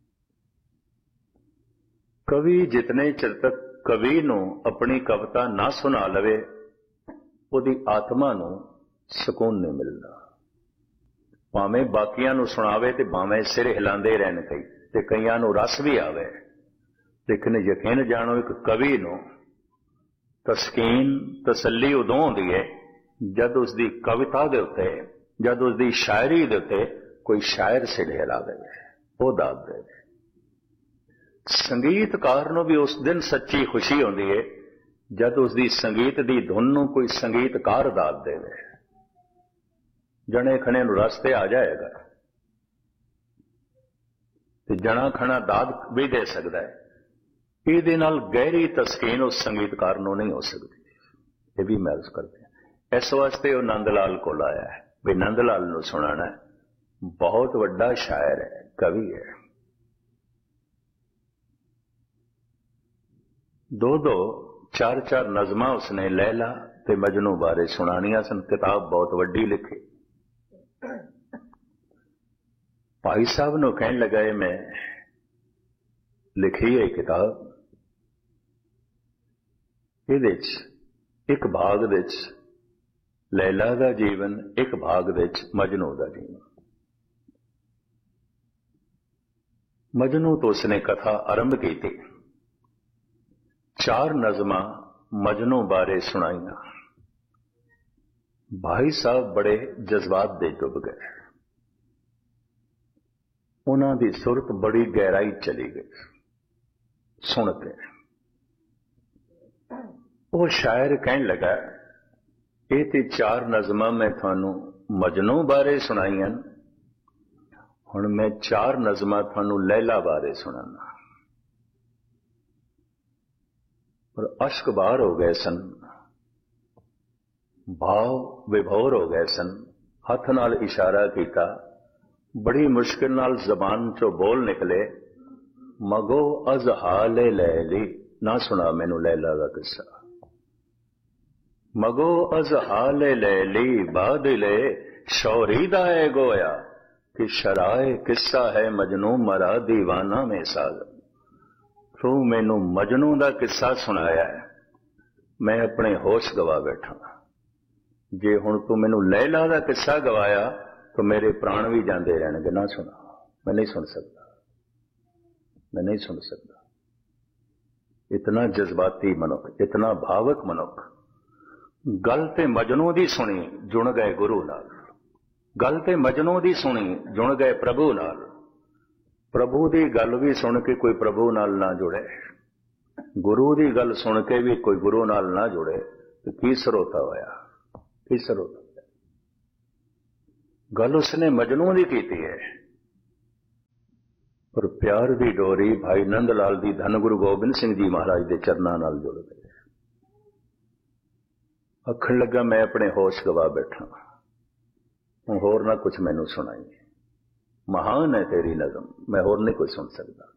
S1: कवि जितने चिर तक कवि नू अपनी कविता ना सुना लवे, उहदी आत्मा नू सुकून नहीं मिलता। भावें बाकियां नू सुनावे ते भावें सिर हिलांदे रहन कई, ते कईयां नू रस भी आवे, लेकिन यकीन जानो एक कवि नू तस्कीन तसल्ली उदों होंदी है जद उसकी कविता दे उत्ते, जद उसकी शायरी दे उत्ते कोई शायर सिर हिला दे, वो दाद दे। संगीतकार नू भी उस दिन सच्ची खुशी होंदी है जद उसकी संगीत की धुन नू कोई संगीतकार दाद दे। जने खने नू रस्ते आ जाएगा, ते जना खना दाद भी दे सकता है। ਇਹਦੇ ਨਾਲ गहरी तस्कीन उस संगीतकार ਨੂੰ नहीं हो सकती। ये भी मैं अर्ज करते हैं। इस वास्ते वो नंदलाल को लाया है भी नंदलाल ਨੂੰ सुनाना है, बहुत वड्डा शायर है, कवि है। दो दो चार चार नज़मां उसने लैला ते मजनू बारे सुनानियां सन। किताब बहुत वड्डी लिखी। भाई साहब ਨੂੰ कहन लगा मैं लिखी है किताब, ਇਹਦੇ ਚ ਇੱਕ ਭਾਗ ਵਿੱਚ लैला ਦਾ ਜੀਵਨ, ਇੱਕ ਭਾਗ ਵਿੱਚ ਮਜਨੂ ਦਾ ਜੀਵਨ। मजनू तो उसने कथा आरंभ की थी। चार नज़मां मजनू बारे सुनाइया। भाई साहब बड़े जज्बात दे डुब गए, उन्हां दी सुरत बड़ी गहराई चली गई सुन के। वो शायर कहन लगा, ये ते चार नज़मां मैं थानू मजनू बारे सुनाइयां, हुण मैं चार नज़मां थानू लैला बारे सुनाना। और अश्क बाहर हो गए सन, भाव विभोर हो गए सन। हथ नाल इशारा किया, बड़ी मुश्किल नाल जबान चो बोल निकले, मगो अज हाले लैली। ना सुना मैनू लैला का किस्सा। मगो अज हाले लैली बादले शौरी दाए गोया, कि शराए किस्सा है मजनू मरा दीवाना में साग। तू मैनू मजनू का किस्सा सुनाया है, मैं अपने होश गवा बैठा। जे हुण तू मैनू लैला का किस्सा गवाया तो मेरे प्राण भी जाते रहने। ना सुना, मैं नहीं सुन सकता, मैं नहीं सुन सकता। इतना जज्बाती मनुख, इतना भावक मनुख। गल ते मजनू दी सुनी, जुड़ गए गुरु नाल। गल ते मजनू दी सुनी, जुड़ गए प्रभु नाल। प्रभु दी गल भी सुन के कोई प्रभु नाल ना जुड़े, गुरु दी गल सुन के भी कोई गुरु नाल ना जुड़े, तो की सरोता होया, की सरोता। गल उसने मजनू दी कीती है, और प्यार की डोरी भाई नंद लाल दी धन गुरु गोबिंद सिंह जी महाराज के चरणों नाल जुड़ गई। आखण लगा मैं अपने होश गवा बैठा, होर ना कुछ मैनू सुनाई, महान है तेरी नज़म, मैं होर नहीं कुछ सुन सकता।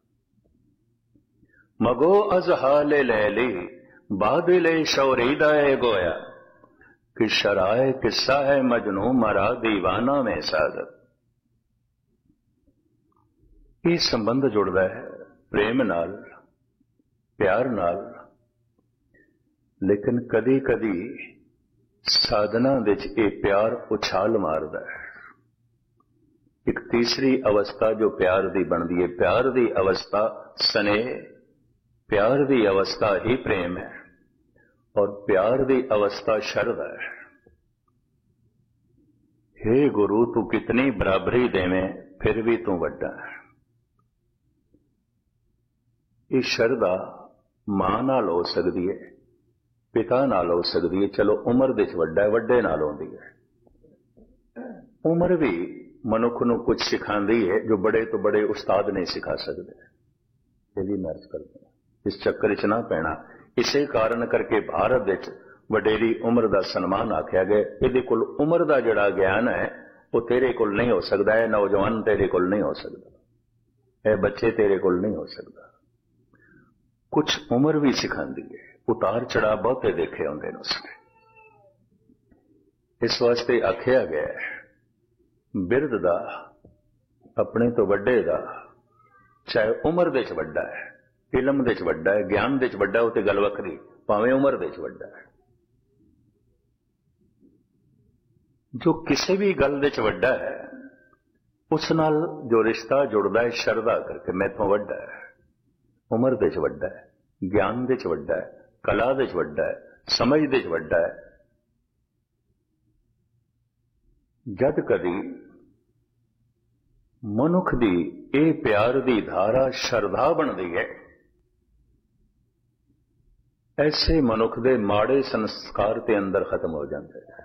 S1: मगो अजहाले लैली बादले शौरीदाए गोया कि शराय किस्सा है मजनू मरा दीवाना में सादत। ये संबंध जुड़ता है प्रेम नाल, प्यार नाल, लेकिन कदी कदी साधना विच ये प्यार उछाल मारदा है। एक तीसरी अवस्था जो प्यार दी बनदी है, प्यार दी अवस्था स्नेह, प्यार दी अवस्था ही प्रेम है, और प्यार दी अवस्था शरधा है। हे गुरु तू कितनी बराबरी देवें फिर भी तू वड्डा है। ये शरधा मां नाल हो सकती है, पिता नाल हो सकती है, चलो उम्र दे वड्डा है, वड्डे नाल होंदी है। उम्र भी मनुख नूं कुछ सिखांदी है जो बड़े तो बड़े उस्ताद नहीं सिखा सकते। ये भी मैं अर्ज करदा, इस चक्कर च ना पैना। इसे कारण करके भारत विच वडेरी उम्र का सन्मान आख्या गया। इहदे कोल उम्र का जिहड़ा ज्ञान है वो तेरे कोल नहीं हो सकता है, नौजवान तेरे कोल नहीं हो सकता है, बच्चे तेरे कोल नहीं हो सकता। कुछ उम्र भी सिखांदी है, उतार चढ़ा बहुते देखे होंगे ने उसने। इस वास्ते आख्या गया है बिरद दा अपने तो वड्डे दा, चाहे उम्र दे च वड्डा है, इलम दे च वड्डा है, ज्ञान दे च वड्डा है, वो तो गल वखरी, भावें उम्र दे च वड्डा है। जो किसी भी गल दे च वड्डा है उस नाल जो रिश्ता जुड़ता है शरधा करके, मैथों वड्डा है, उम्र दे च वड्डा है, ज्ञान दे च वड्डा है, कला दे च वड्डा है, समझ दे च वड्डा है। जद कदी मनुख दी ए प्यार दी धारा शरधा बनती है, ऐसे मनुख दे माड़े संस्कार ते अंदर खत्म हो जाते हैं।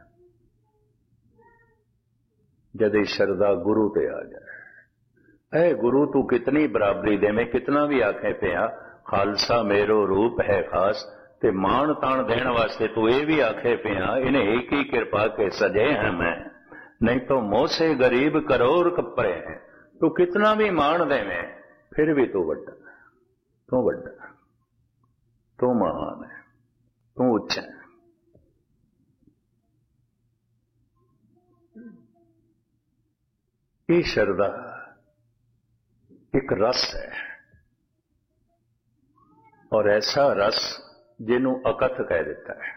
S1: जद शरधा गुरु ते आ जाए, ऐ गुरु तू कितनी बराबरी दे, मैं कितना भी आखे पिया खालसा मेरो रूप है खास, ते मान तान देने वास्ते तू ये भी आखे पिया इन्हें एक ही कृपा के सजे हैं मैं, नहीं तो मोह से गरीब करोड़ कपरे हैं। तू कितना भी मान देवे फिर भी तू वड्डा, तू वड्डा, तू महान है, तू उच्च है। ये शरधा एक रस है, और ऐसा रस जिन्हों अकथ कह देता है।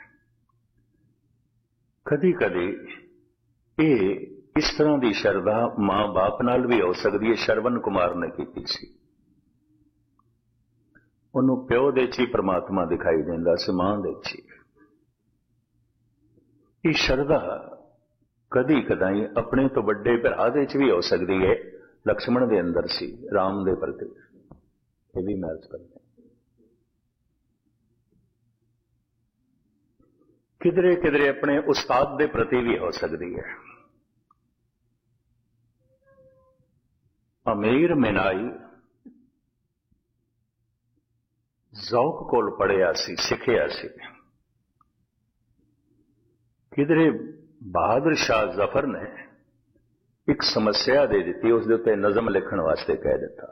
S1: कदी कदी ये इस तरह की शरधा मां बाप नाल भी हो सकती है। श्रवण कुमार ने की सी, उन्होंने प्यो दे ची परमात्मा दिखाई देंदा सी, मां दे ची। ये शरधा कदी कदाई अपने तो बड़े भरा दे च भी हो सकती है। लक्ष्मण दे अंदर सी, राम दे प्रति, ये भी मैं अर्ज करता। किधरे किधरे अपने उस्ताद दे प्रति भी हो सकती है। अमीर मिनाई जौक कोल पढ़िया सी, सिखिया सी। किधरे बहादुर शाह जफर ने एक समस्या दे दी, उसके उत्ते नज़म लिखण वास्ते कह दिता।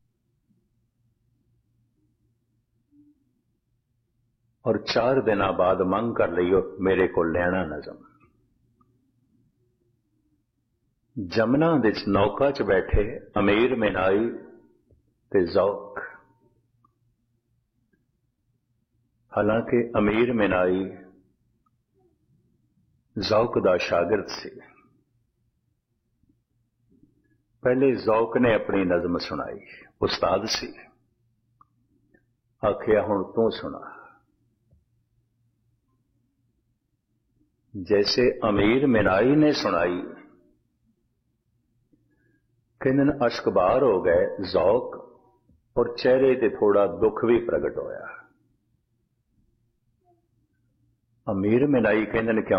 S1: और चार दिन बाद मंग कर लियो मेरे को लेना नज़म। जमुना दे नौका च बैठे अमीर मिनाई ते जौक। हालांकि अमीर मिनाई जौक दा शागिर्द सी। पहले जौक ने अपनी नज़म सुनाई, उस्ताद सी, आखिया हुण तू सुना। जैसे अमीर मिनाई ने सुनाई, किन अश्कबार हो गए जौक, और चेहरे ते थोड़ा दुख भी प्रगट होया। अमीर मिनाई कहन क्यों?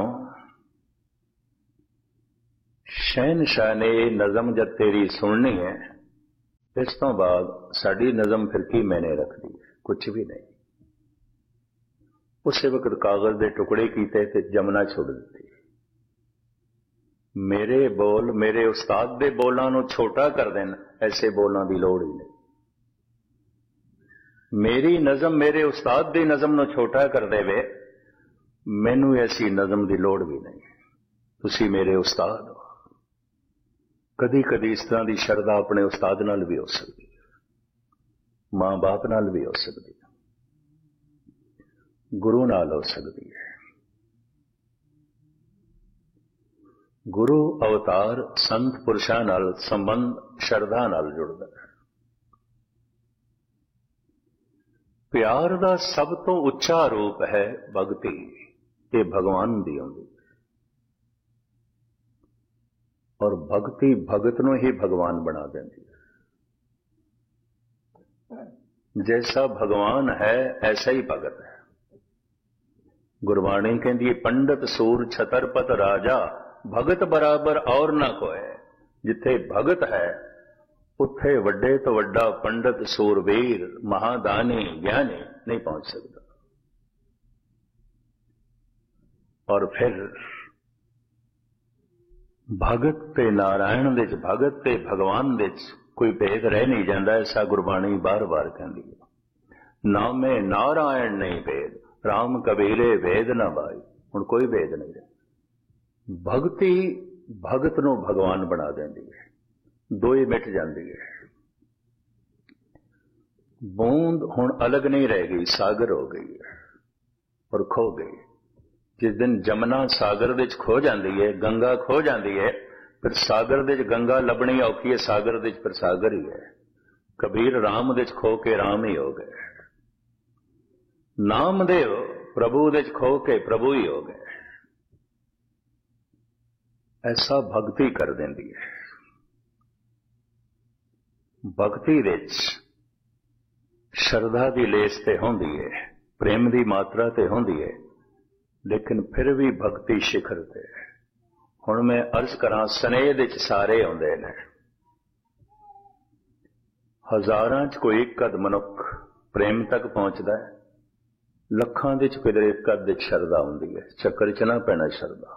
S1: शहनशाह ने नज़म जब तेरी सुननी है इस तो बाद साड़ी नज़म फिर की मैंने रख दी, कुछ भी नहीं। उस वक्त कागज के टुकड़े कीते ते जमुना छोड़ दी। मेरे बोल मेरे उस्ताद दे बोलों नूं छोटा कर देन, ऐसे बोलों की लोड़ ही नहीं। मेरी नज़म मेरे उस्ताद दी नज़म नूं छोटा कर देवे, मैनू ऐसी नज़म की लोड़ भी नहीं। तुसी मेरे उस्ताद हो। कदी कदी इस तरह की शरदा अपने उस्ताद नाल भी हो सकती है, मां बाप नाल भी हो सकती है, गुरु नाल हो सकती है। गुरु अवतार संत पुरुषां नाल संबंध शरदा नाल जुड़दा है। प्यार का सब तो उच्चा रूप है भगती, ये भगवान दी होंदी और भक्ति भगत नूं ही भगवान बना देती है। जैसा भगवान है ऐसा ही भगत है। गुरबाणी कहती है पंडित सूर छतरपत राजा, भगत बराबर और ना कोई। जिथे भगत है उत्थे वड्डे तो वड्डा पंडित सूरवीर महादानी ज्ञानी नहीं पहुंच सकता। और फिर भगत ते नारायण दे भगत ते भगवान दे कोई भेद रह नहीं जाता। ऐसा गुरबाणी बार बार कहती है। नामे नारायण नहीं भेद, राम कबीरे भेद ना भाई। हुण कोई भेद नहीं रहा। भगती भगत नूं भगवान बना देंदी है, दो ही मिट जाती है। बूंद हुण अलग नहीं रह गई, सागर हो गई है और खो गई। जिस दिन जमुना सागर दे खो जाती है, गंगा खो जाती है, फिर सागर दे गंगा लभनी औखी है, सागर दे फिर सागर ही है। कबीर राम दे खो के राम ही हो गए। नामदेव प्रभु दे खो के प्रभु ही हो गए। ऐसा भक्ति कर देंदी है। भक्ति विच शरधा की लेस ते होंदी है, प्रेम की मात्रा ते होंदी है, लेकिन फिर भी भक्ति शिखर ते। हुण मैं अर्ज करा, स्नेह दे सारे आउंदे ने। हजारां च कोई एक अध मनुख प्रेम तक पहुंचता है, लखां दे च किधरे एक अध शरधा आउंदी है। चक्कर च ना पैना शरधा।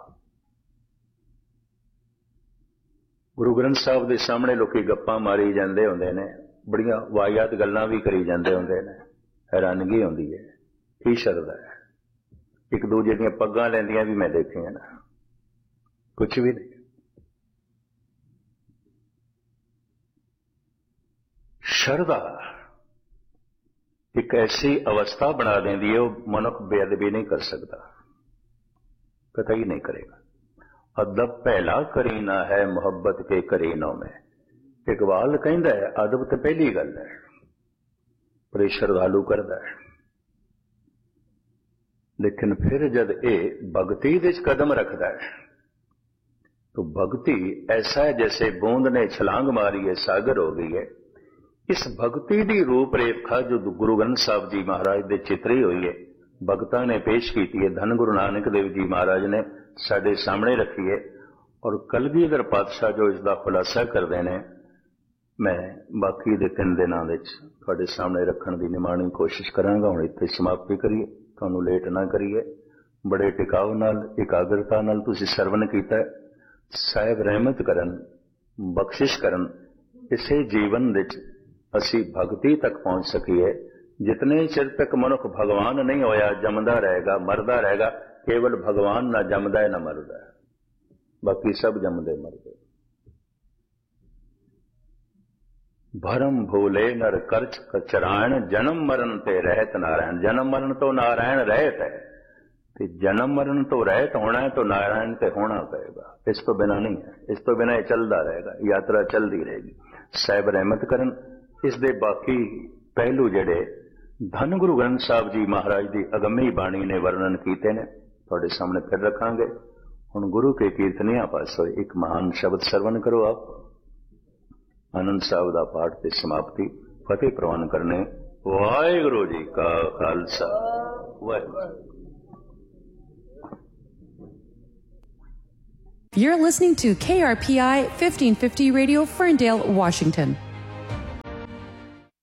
S1: गुरु ग्रंथ साहब के सामने लोग गप्पां मारी जाते होंदे ने, बड़ियां वाहियात गल्लां भी करी जाते होंदे ने। हैरानगी आउंदी है, की शरधा है। एक दूजे दियां पग्गां लैंदियां भी मैं देखियां ना, कुछ भी नहीं। शरधा एक ऐसी अवस्था बना देंदी है, वो मनुख बेअदबी नहीं कर सकता, कतई नहीं करेगा। अदब पहला करीना है मुहब्बत के करीनों में। इकबाल कहता है अदब तो पहली गल है, पर श्रद्धालु करता है। लेकिन फिर जब ये भगती दे कदम रखता है तो भक्ति ऐसा है जैसे बूंद ने छलांग मारी है, सागर हो गई है। इस भक्ति की रूपरेखा जो गुरु ग्रंथ साहब जी महाराज दे चितरी हुई है, भगतां ने पेश की है, धन गुरु नानक देव जी महाराज ने साडे सामने रखी है। और कलगीधर पातशाह जो इसका खुलासा करते हैं, मैं बाकी दे तीन दिनों तुहाडे सामने रखने की निमाणी कोशिश करांगा। हुण इत्थे समाप्ति करिए, तुहानूं लेट ना करिए। बड़े टिकाव नाल एकाग्रता नाल तुसीं सरवण कीता है। साहिब रहमत करन, बख्शिश करन, इसे जीवन विच असी भगती तक पहुंच सकीए। जितने चिर तक मनुख भगवान नहीं होया, जमदा रहेगा, मरदा रहेगा। केवल भगवान ना जमदा है ना मरदा है, बाकी सब जमदे मरदे। भरम भूले नर करच कचरायण, जन्म मरण ते रहत नारायण। जन्म मरण तो नारायण रहत है, ते जन्म मरण तो रहत होना है तो नारायण ते होना पड़ेगा। इस तो बिना नहीं है, इस तो बिना ये चलता रहेगा, यात्रा चलती रहेगी। साहिब रहमत करन। इस दे बाकी पहलू जेड़े धन गुरु ग्रंथ साहब जी महाराज की अगमी बाणी ने वर्णन किए ने, थोड़े सामने फिर रखांगे। हुण गुरु के कीर्तनिया पासों एक महान शब्द सरवण करो। आप आनंद साहब का पाठ की समाप्ति फतेह प्रवान करने। वाहिगुरू जी का Khalsa, Waheguru.
S2: You're listening to K R P I fifteen fifty Radio, Ferndale, Washington.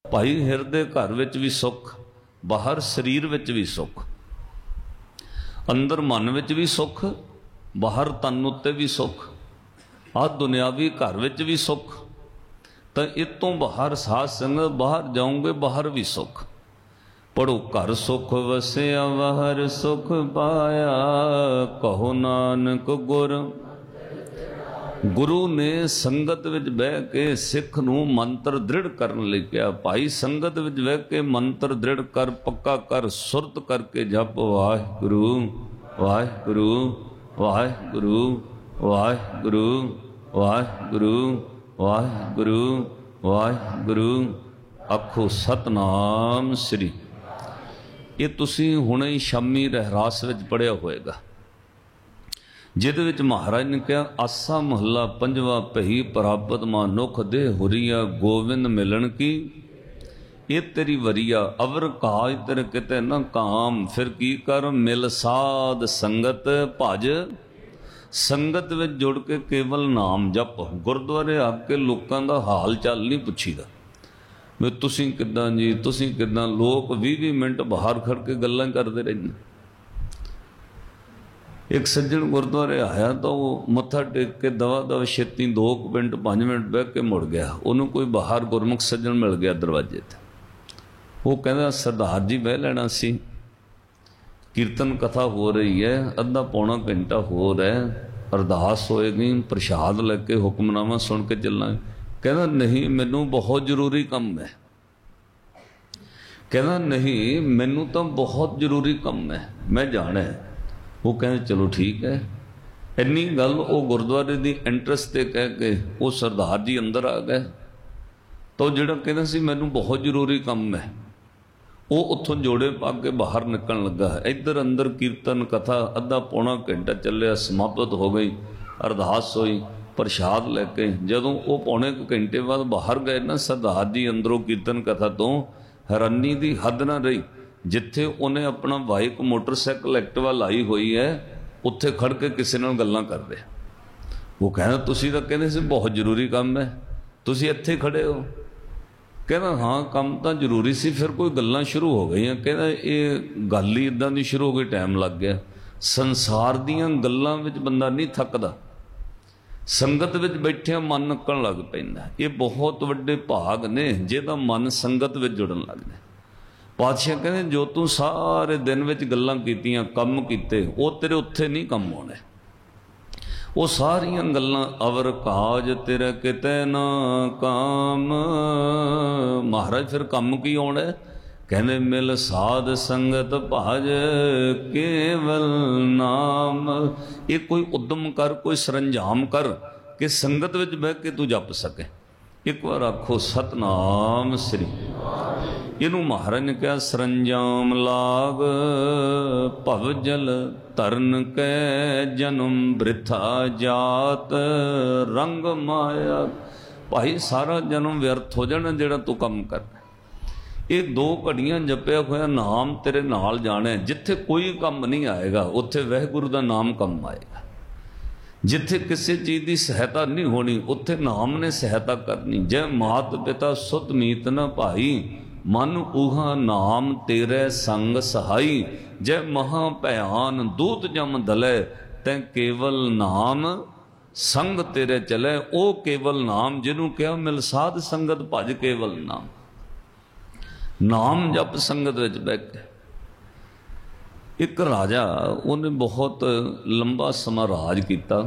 S2: भाई हिरदे घर विच भी सुख, बाहर शरीर विच भी सुख, अंदर मन विच भी सुख, बाहर तन उत्ते भी सुख, आ दुनियावी घर विच भी सुख। तो इतों बाहर साध संगत बाहर जाओगे बाहर भी सुख। पढ़ो घर सुख वसिया बाहर सुख पाया, कहो नानक गुर। गुरु ने संगत विच बह के सिख नूं मंत्र दृढ़ करन लई कहा, भाई संगत विच बह के मंत्र दृढ़ कर, पक्का कर, सुरत करके जप वाहिगुरु वाहिगुरु वाहिगुरु वाहिगुरु वाहिगुरु वाहिगुरु वाहिगुरु, आखो सतनाम श्री। ये तुसीं हुणे ही शामी रहरास विच पढ़िया होएगा, जिहदे विच महाराज ने कहा, आसा महला पंजवा पही प्राप्त मानुख दे हुरिया, गोविंद मिलन की ये तेरी वरिया, अवर काज तेरे किते न काम। फिर की कर, मिल साध संगत भज। संगत विच जुड़ के केवल नाम जप। गुरुद्वारे आके लोकां दा हाल चाल नहीं पुछीदा, वे तुसीं किदां जी, तुसीं किदां। लोग बीस बीस मिनट बाहर खड़ के गल्लां करदे रहिंदे। एक सज्जन गुरुद्वारे आया तो वो मत्था टेक के दवा दवा छेती दो मिनट पाँच मिनट बह के मुड़ गया। उन्होंने कोई बाहर गुरमुख सज्जन मिल गया दरवाजे ते, वो कहता सरदार जी बह लेना सी, कीर्तन कथा हो रही है, अद्धा पौना घंटा हो रहा है, अरदास होएगी, प्रसाद लेके हुक्मनामा सुन के चलना। कहना नहीं मैनू बहुत जरूरी काम है। कहना नहीं मैनू तो बहुत जरूरी काम है, मैं जाना है। वो कहते चलो ठीक है। इन्नी गल वो गुरुद्वारे की एंट्रेंस ते कह के वो सरदार जी अंदर आ गए। तो जिहड़ा कहना सी मैनू बहुत जरूरी काम है, वो उत्थों जोड़े पा के बाहर निकलण लगा। इधर अंदर कीर्तन कथा अद्धा पौना घंटा चलिया, समाप्त हो गई, अरदास होई, प्रसाद लैके जदों वो पौने घंटे बाद बाहर गए ना, सरदार जी अंदरों कीर्तन कथा तो हैरानी की हद ना रही। जिथे उन्हें अपना बाइक मोटरसाइकिल एक्टिवा लाई हुई है, उत्थे खड़ के किसी नाल गल्लां कर रहे। वो कहना तुसीं तां कहंदे सी बहुत जरूरी काम है, तुसीं इत्थे खड़े हो। कहना हाँ काम तो जरूरी सी, फिर कोई गल्लां शुरू हो गई। कहना ये गल ही इदां दी शुरू हो गई, टाइम लग गया। संसार दीयां गल्लां विच बंदा नहीं थकदा, संगत विच बैठिया मन नक्कण लग पैंदा। ये बहुत वड्डे भाग ने जिहदा मन संगत विच जुड़न लगदा। पातशाह कहते जो तू सारे दिन विच गल्लां कीतियां, कम कीते, वो तेरे उत्थे नहीं कम होने। वो सारियां गल्लां अवर काज तेरा किते ना काम। महाराज फिर कम की होना? कहने मिल साध संगत भज केवल नाम। ये कोई उद्यम कर, कोई सरंजाम कर कि संगत विच बह के तू जप सके। एक बार आखो सतनाम श्री। इनू महाराज ने कहा सरंजाम लाग भवजल तरन कै जन्म वृथा जात रंग माया। भाई सारा जन्म व्यर्थ हो जाना जेड़ा तू कम कर। ये दो घड़ियां जपिया होया नाम तेरे नाल जाने। जिथे कोई कम नहीं आएगा उत्थे वाहिगुरू दा नाम कम आएगा। जिथे किसी चीज़ की सहायता नहीं होनी उत्थे नाम ने सहायता करनी। जय मात पिता सुत मीत न भाई मन उहा नाम तेरे संग सहाई। जय महा भयान दूत जम दले तै केवल नाम संग तेरे चले। ओ केवल नाम जिन्हों कहा मिल साध संगत भज केवल नाम। नाम जप संगत विच बैठ के। एक राजा उन्हें बहुत लंबा समा राज किया,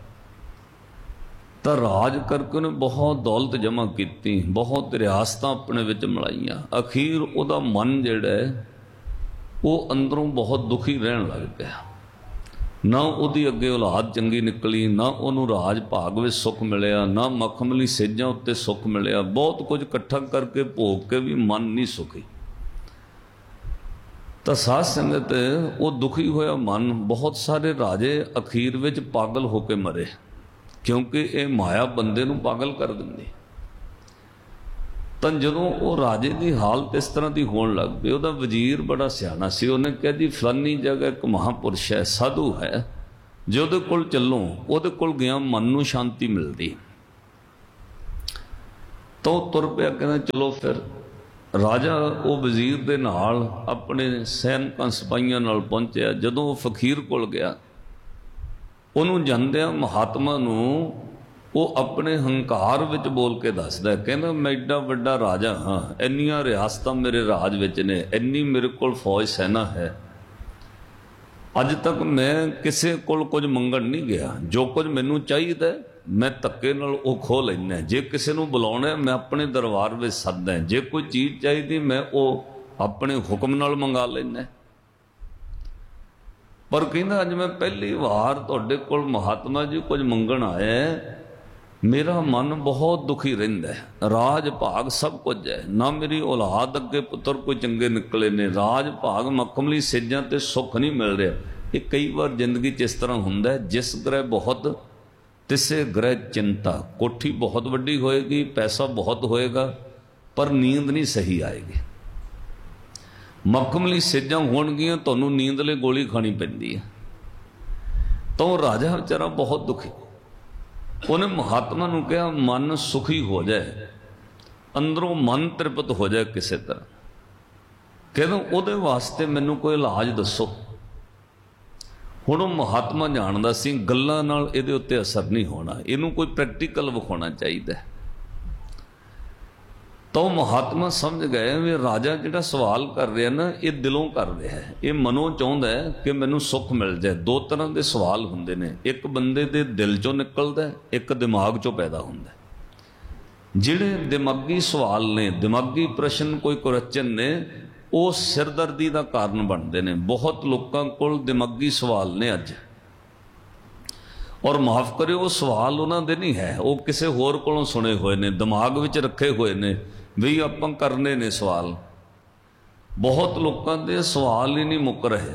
S2: तो राज करके उन्हें बहुत दौलत जमा की, बहुत रियासत अपने विच मिलाइया। अखीर उहदा मन जिहड़ा है वो अंदरों बहुत दुखी रहन लग गया। ना उहदी अगे औलाद चंगी निकली, ना उन्होंने राज भाग विच सुख मिलिया, ना मखमली सेजां उत्ते सुख मिलिया। बहुत कुछ इकट्ठा करके भोग के भी मन नहीं सुखी। तो साध संगत वो दुखी होया मन। बहुत सारे राजे अखीर विच पागल होके मरे, क्योंकि ये माया बंदे नूं पागल कर दिंदी। तो जदों वो राजे की हालत इस तरह की होने लग पई, उहदा वजीर बड़ा सियाना सी। उन्हें कहा जी फलानी जगह एक महापुरुष है, साधु है, जो उहदे कोल चलो, उहदे कोल गया मन नूं शांति मिलती। तो तुर पिया, कहना चलो फिर। ਰਾਜਾ ਉਹ ਵਜ਼ੀਰ ਦੇ ਨਾਲ ਆਪਣੇ ਸੈਨਿਕਾਂ ਸਿਪਾਹੀਆਂ ਨਾਲ ਪਹੁੰਚਿਆ। ਜਦੋਂ ਉਹ ਫਕੀਰ ਕੋਲ ਗਿਆ, ਉਹਨੂੰ ਜਾਂਦਿਆਂ ਮਹਾਤਮਾ ਨੂੰ ਉਹ ਆਪਣੇ ਹੰਕਾਰ ਵਿੱਚ ਬੋਲ ਕੇ ਦੱਸਦਾ, ਕਹਿੰਦਾ ਮੈਂ ਐਡਾ ਵੱਡਾ ਰਾਜਾ ਹਾਂ, ਇੰਨੀਆਂ ਰਿਆਸਤਾਂ ਮੇਰੇ ਰਾਜ ਵਿੱਚ ਨੇ, ਇੰਨੀ ਮੇਰੇ ਕੋਲ ਫੌਜ ਸੈਨਾ ਹੈ, ਅੱਜ ਤੱਕ ਮੈਂ ਕਿਸੇ ਕੋਲ ਕੁਝ ਮੰਗਣ ਨਹੀਂ ਗਿਆ। ਜੋ ਕੁਝ ਮੈਨੂੰ ਚਾਹੀਦਾ ਮੈਂ ਧੱਕੇ ਨਾਲ ਉਹ ਖੋਹ ਲੈਂਦਾ। ਜੇ ਕਿਸੇ ਨੂੰ ਬੁਲਾਉਣਾ ਮੈਂ ਆਪਣੇ ਦਰਬਾਰ ਵਿੱਚ ਸੱਦਦਾ। ਜੇ ਕੋਈ ਚੀਜ਼ ਚਾਹੀਦੀ ਮੈਂ ਉਹ ਆਪਣੇ ਹੁਕਮ ਨਾਲ ਮੰਗਾ ਲੈਂਦਾ। ਪਰ ਕਹਿੰਦਾ ਅੱਜ ਮੈਂ ਪਹਿਲੀ ਵਾਰ ਤੁਹਾਡੇ ਕੋਲ ਮਹਾਤਮਾ ਜੀ ਕੁਝ ਮੰਗਣ ਆਇਆ, ਮੇਰਾ ਮਨ ਬਹੁਤ ਦੁਖੀ ਰਹਿੰਦਾ ਹੈ। ਰਾਜ ਭਾਗ ਸਭ ਕੁਝ ਹੈ, ਨਾ ਮੇਰੀ ਔਲਾਦ ਅੱਗੇ ਪੁੱਤਰ ਕੋਈ ਚੰਗੇ ਨਿਕਲੇ ਨੇ, ਰਾਜ ਭਾਗ ਮਖਮਲੀ ਸੇਜਾਂ ਤੇ ਸੁੱਖ ਨਹੀਂ ਮਿਲ ਰਿਹਾ। ਇਹ ਕਈ ਵਾਰ ਜ਼ਿੰਦਗੀ 'ਚ ਇਸ ਤਰ੍ਹਾਂ ਹੁੰਦਾ ਹੈ, ਜਿਸ ਗ੍ਰਹਿ ਬਹੁਤ ਤਿਸੇ ਗ੍ਰਹਿ ਚਿੰਤਾ। ਕੋਠੀ ਬਹੁਤ ਵੱਡੀ ਹੋਏਗੀ, ਪੈਸਾ ਬਹੁਤ ਹੋਏਗਾ, ਪਰ ਨੀਂਦ ਨਹੀਂ ਸਹੀ ਆਏਗੀ। ਮਖਮਲੀ ਸੇਜਾਂ ਹੋਣਗੀਆਂ, ਤੁਹਾਨੂੰ ਨੀਂਦ ਲਈ ਗੋਲੀ ਖਾਣੀ ਪੈਂਦੀ ਹੈ। ਤਾਂ ਉਹ ਰਾਜਾ ਵਿਚਾਰਾ ਬਹੁਤ ਦੁਖੀ। ਉਹਨੇ ਮਹਾਤਮਾ ਨੂੰ ਕਿਹਾ ਮਨ ਸੁਖੀ ਹੋ ਜਾਏ, ਅੰਦਰੋਂ ਮਨ ਤ੍ਰਿਪਤ ਹੋ ਜਾਏ ਕਿਸੇ ਤਰ੍ਹਾਂ, ਕਹਿੰਦਾ ਉਹਦੇ ਵਾਸਤੇ ਮੈਨੂੰ ਕੋਈ ਇਲਾਜ ਦੱਸੋ। ਹੁਣ ਉਹ ਮਹਾਤਮਾ ਜਾਣਦਾ ਸੀ ਗੱਲਾਂ ਨਾਲ ਇਹਦੇ ਉੱਤੇ ਅਸਰ ਨਹੀਂ ਹੋਣਾ, ਇਹਨੂੰ ਕੋਈ ਪ੍ਰੈਕਟੀਕਲ ਵਿਖਾਉਣਾ ਚਾਹੀਦਾ। ਤਾਂ ਉਹ ਮਹਾਤਮਾ ਸਮਝ ਗਏ ਵੀ ਰਾਜਾ ਜਿਹੜਾ ਸਵਾਲ ਕਰ ਰਿਹਾ ਨਾ, ਇਹ ਦਿਲੋਂ ਕਰ ਰਿਹਾ ਹੈ, ਇਹ ਮਨੋਂ ਚਾਹੁੰਦਾ ਹੈ ਕਿ ਮੈਨੂੰ ਸੁੱਖ ਮਿਲ ਜਾਏ। ਦੋ ਤਰ੍ਹਾਂ ਦੇ ਸਵਾਲ ਹੁੰਦੇ ਨੇ, ਇੱਕ ਬੰਦੇ ਦੇ ਦਿਲ ਚੋਂ ਨਿਕਲਦਾ, ਇੱਕ ਦਿਮਾਗ ਚੋਂ ਪੈਦਾ ਹੁੰਦਾ। ਜਿਹੜੇ ਦਿਮਾਗੀ ਸਵਾਲ ਨੇ, ਦਿਮਾਗੀ ਪ੍ਰਸ਼ਨ, ਕੋਈ ਕੁਐਸਚਨ ਨੇ, ਉਹ ਸਿਰਦਰਦੀ ਦਾ ਕਾਰਨ ਬਣਦੇ ਨੇ। ਬਹੁਤ ਲੋਕਾਂ ਕੋਲ ਦਿਮਾਗੀ ਸਵਾਲ ਨੇ ਅੱਜ, ਔਰ ਮਾਫ ਕਰਿਓ ਉਹ ਸਵਾਲ ਉਹਨਾਂ ਦੇ ਨਹੀਂ ਹੈ, ਉਹ ਕਿਸੇ ਹੋਰ ਕੋਲੋਂ ਸੁਣੇ ਹੋਏ ਨੇ, ਦਿਮਾਗ ਵਿੱਚ ਰੱਖੇ ਹੋਏ ਨੇ ਵੀ ਆਪਾਂ ਕਰਨੇ ਨੇ ਸਵਾਲ। ਬਹੁਤ ਲੋਕਾਂ ਦੇ ਸਵਾਲ ਹੀ ਨਹੀਂ ਮੁੱਕ ਰਹੇ।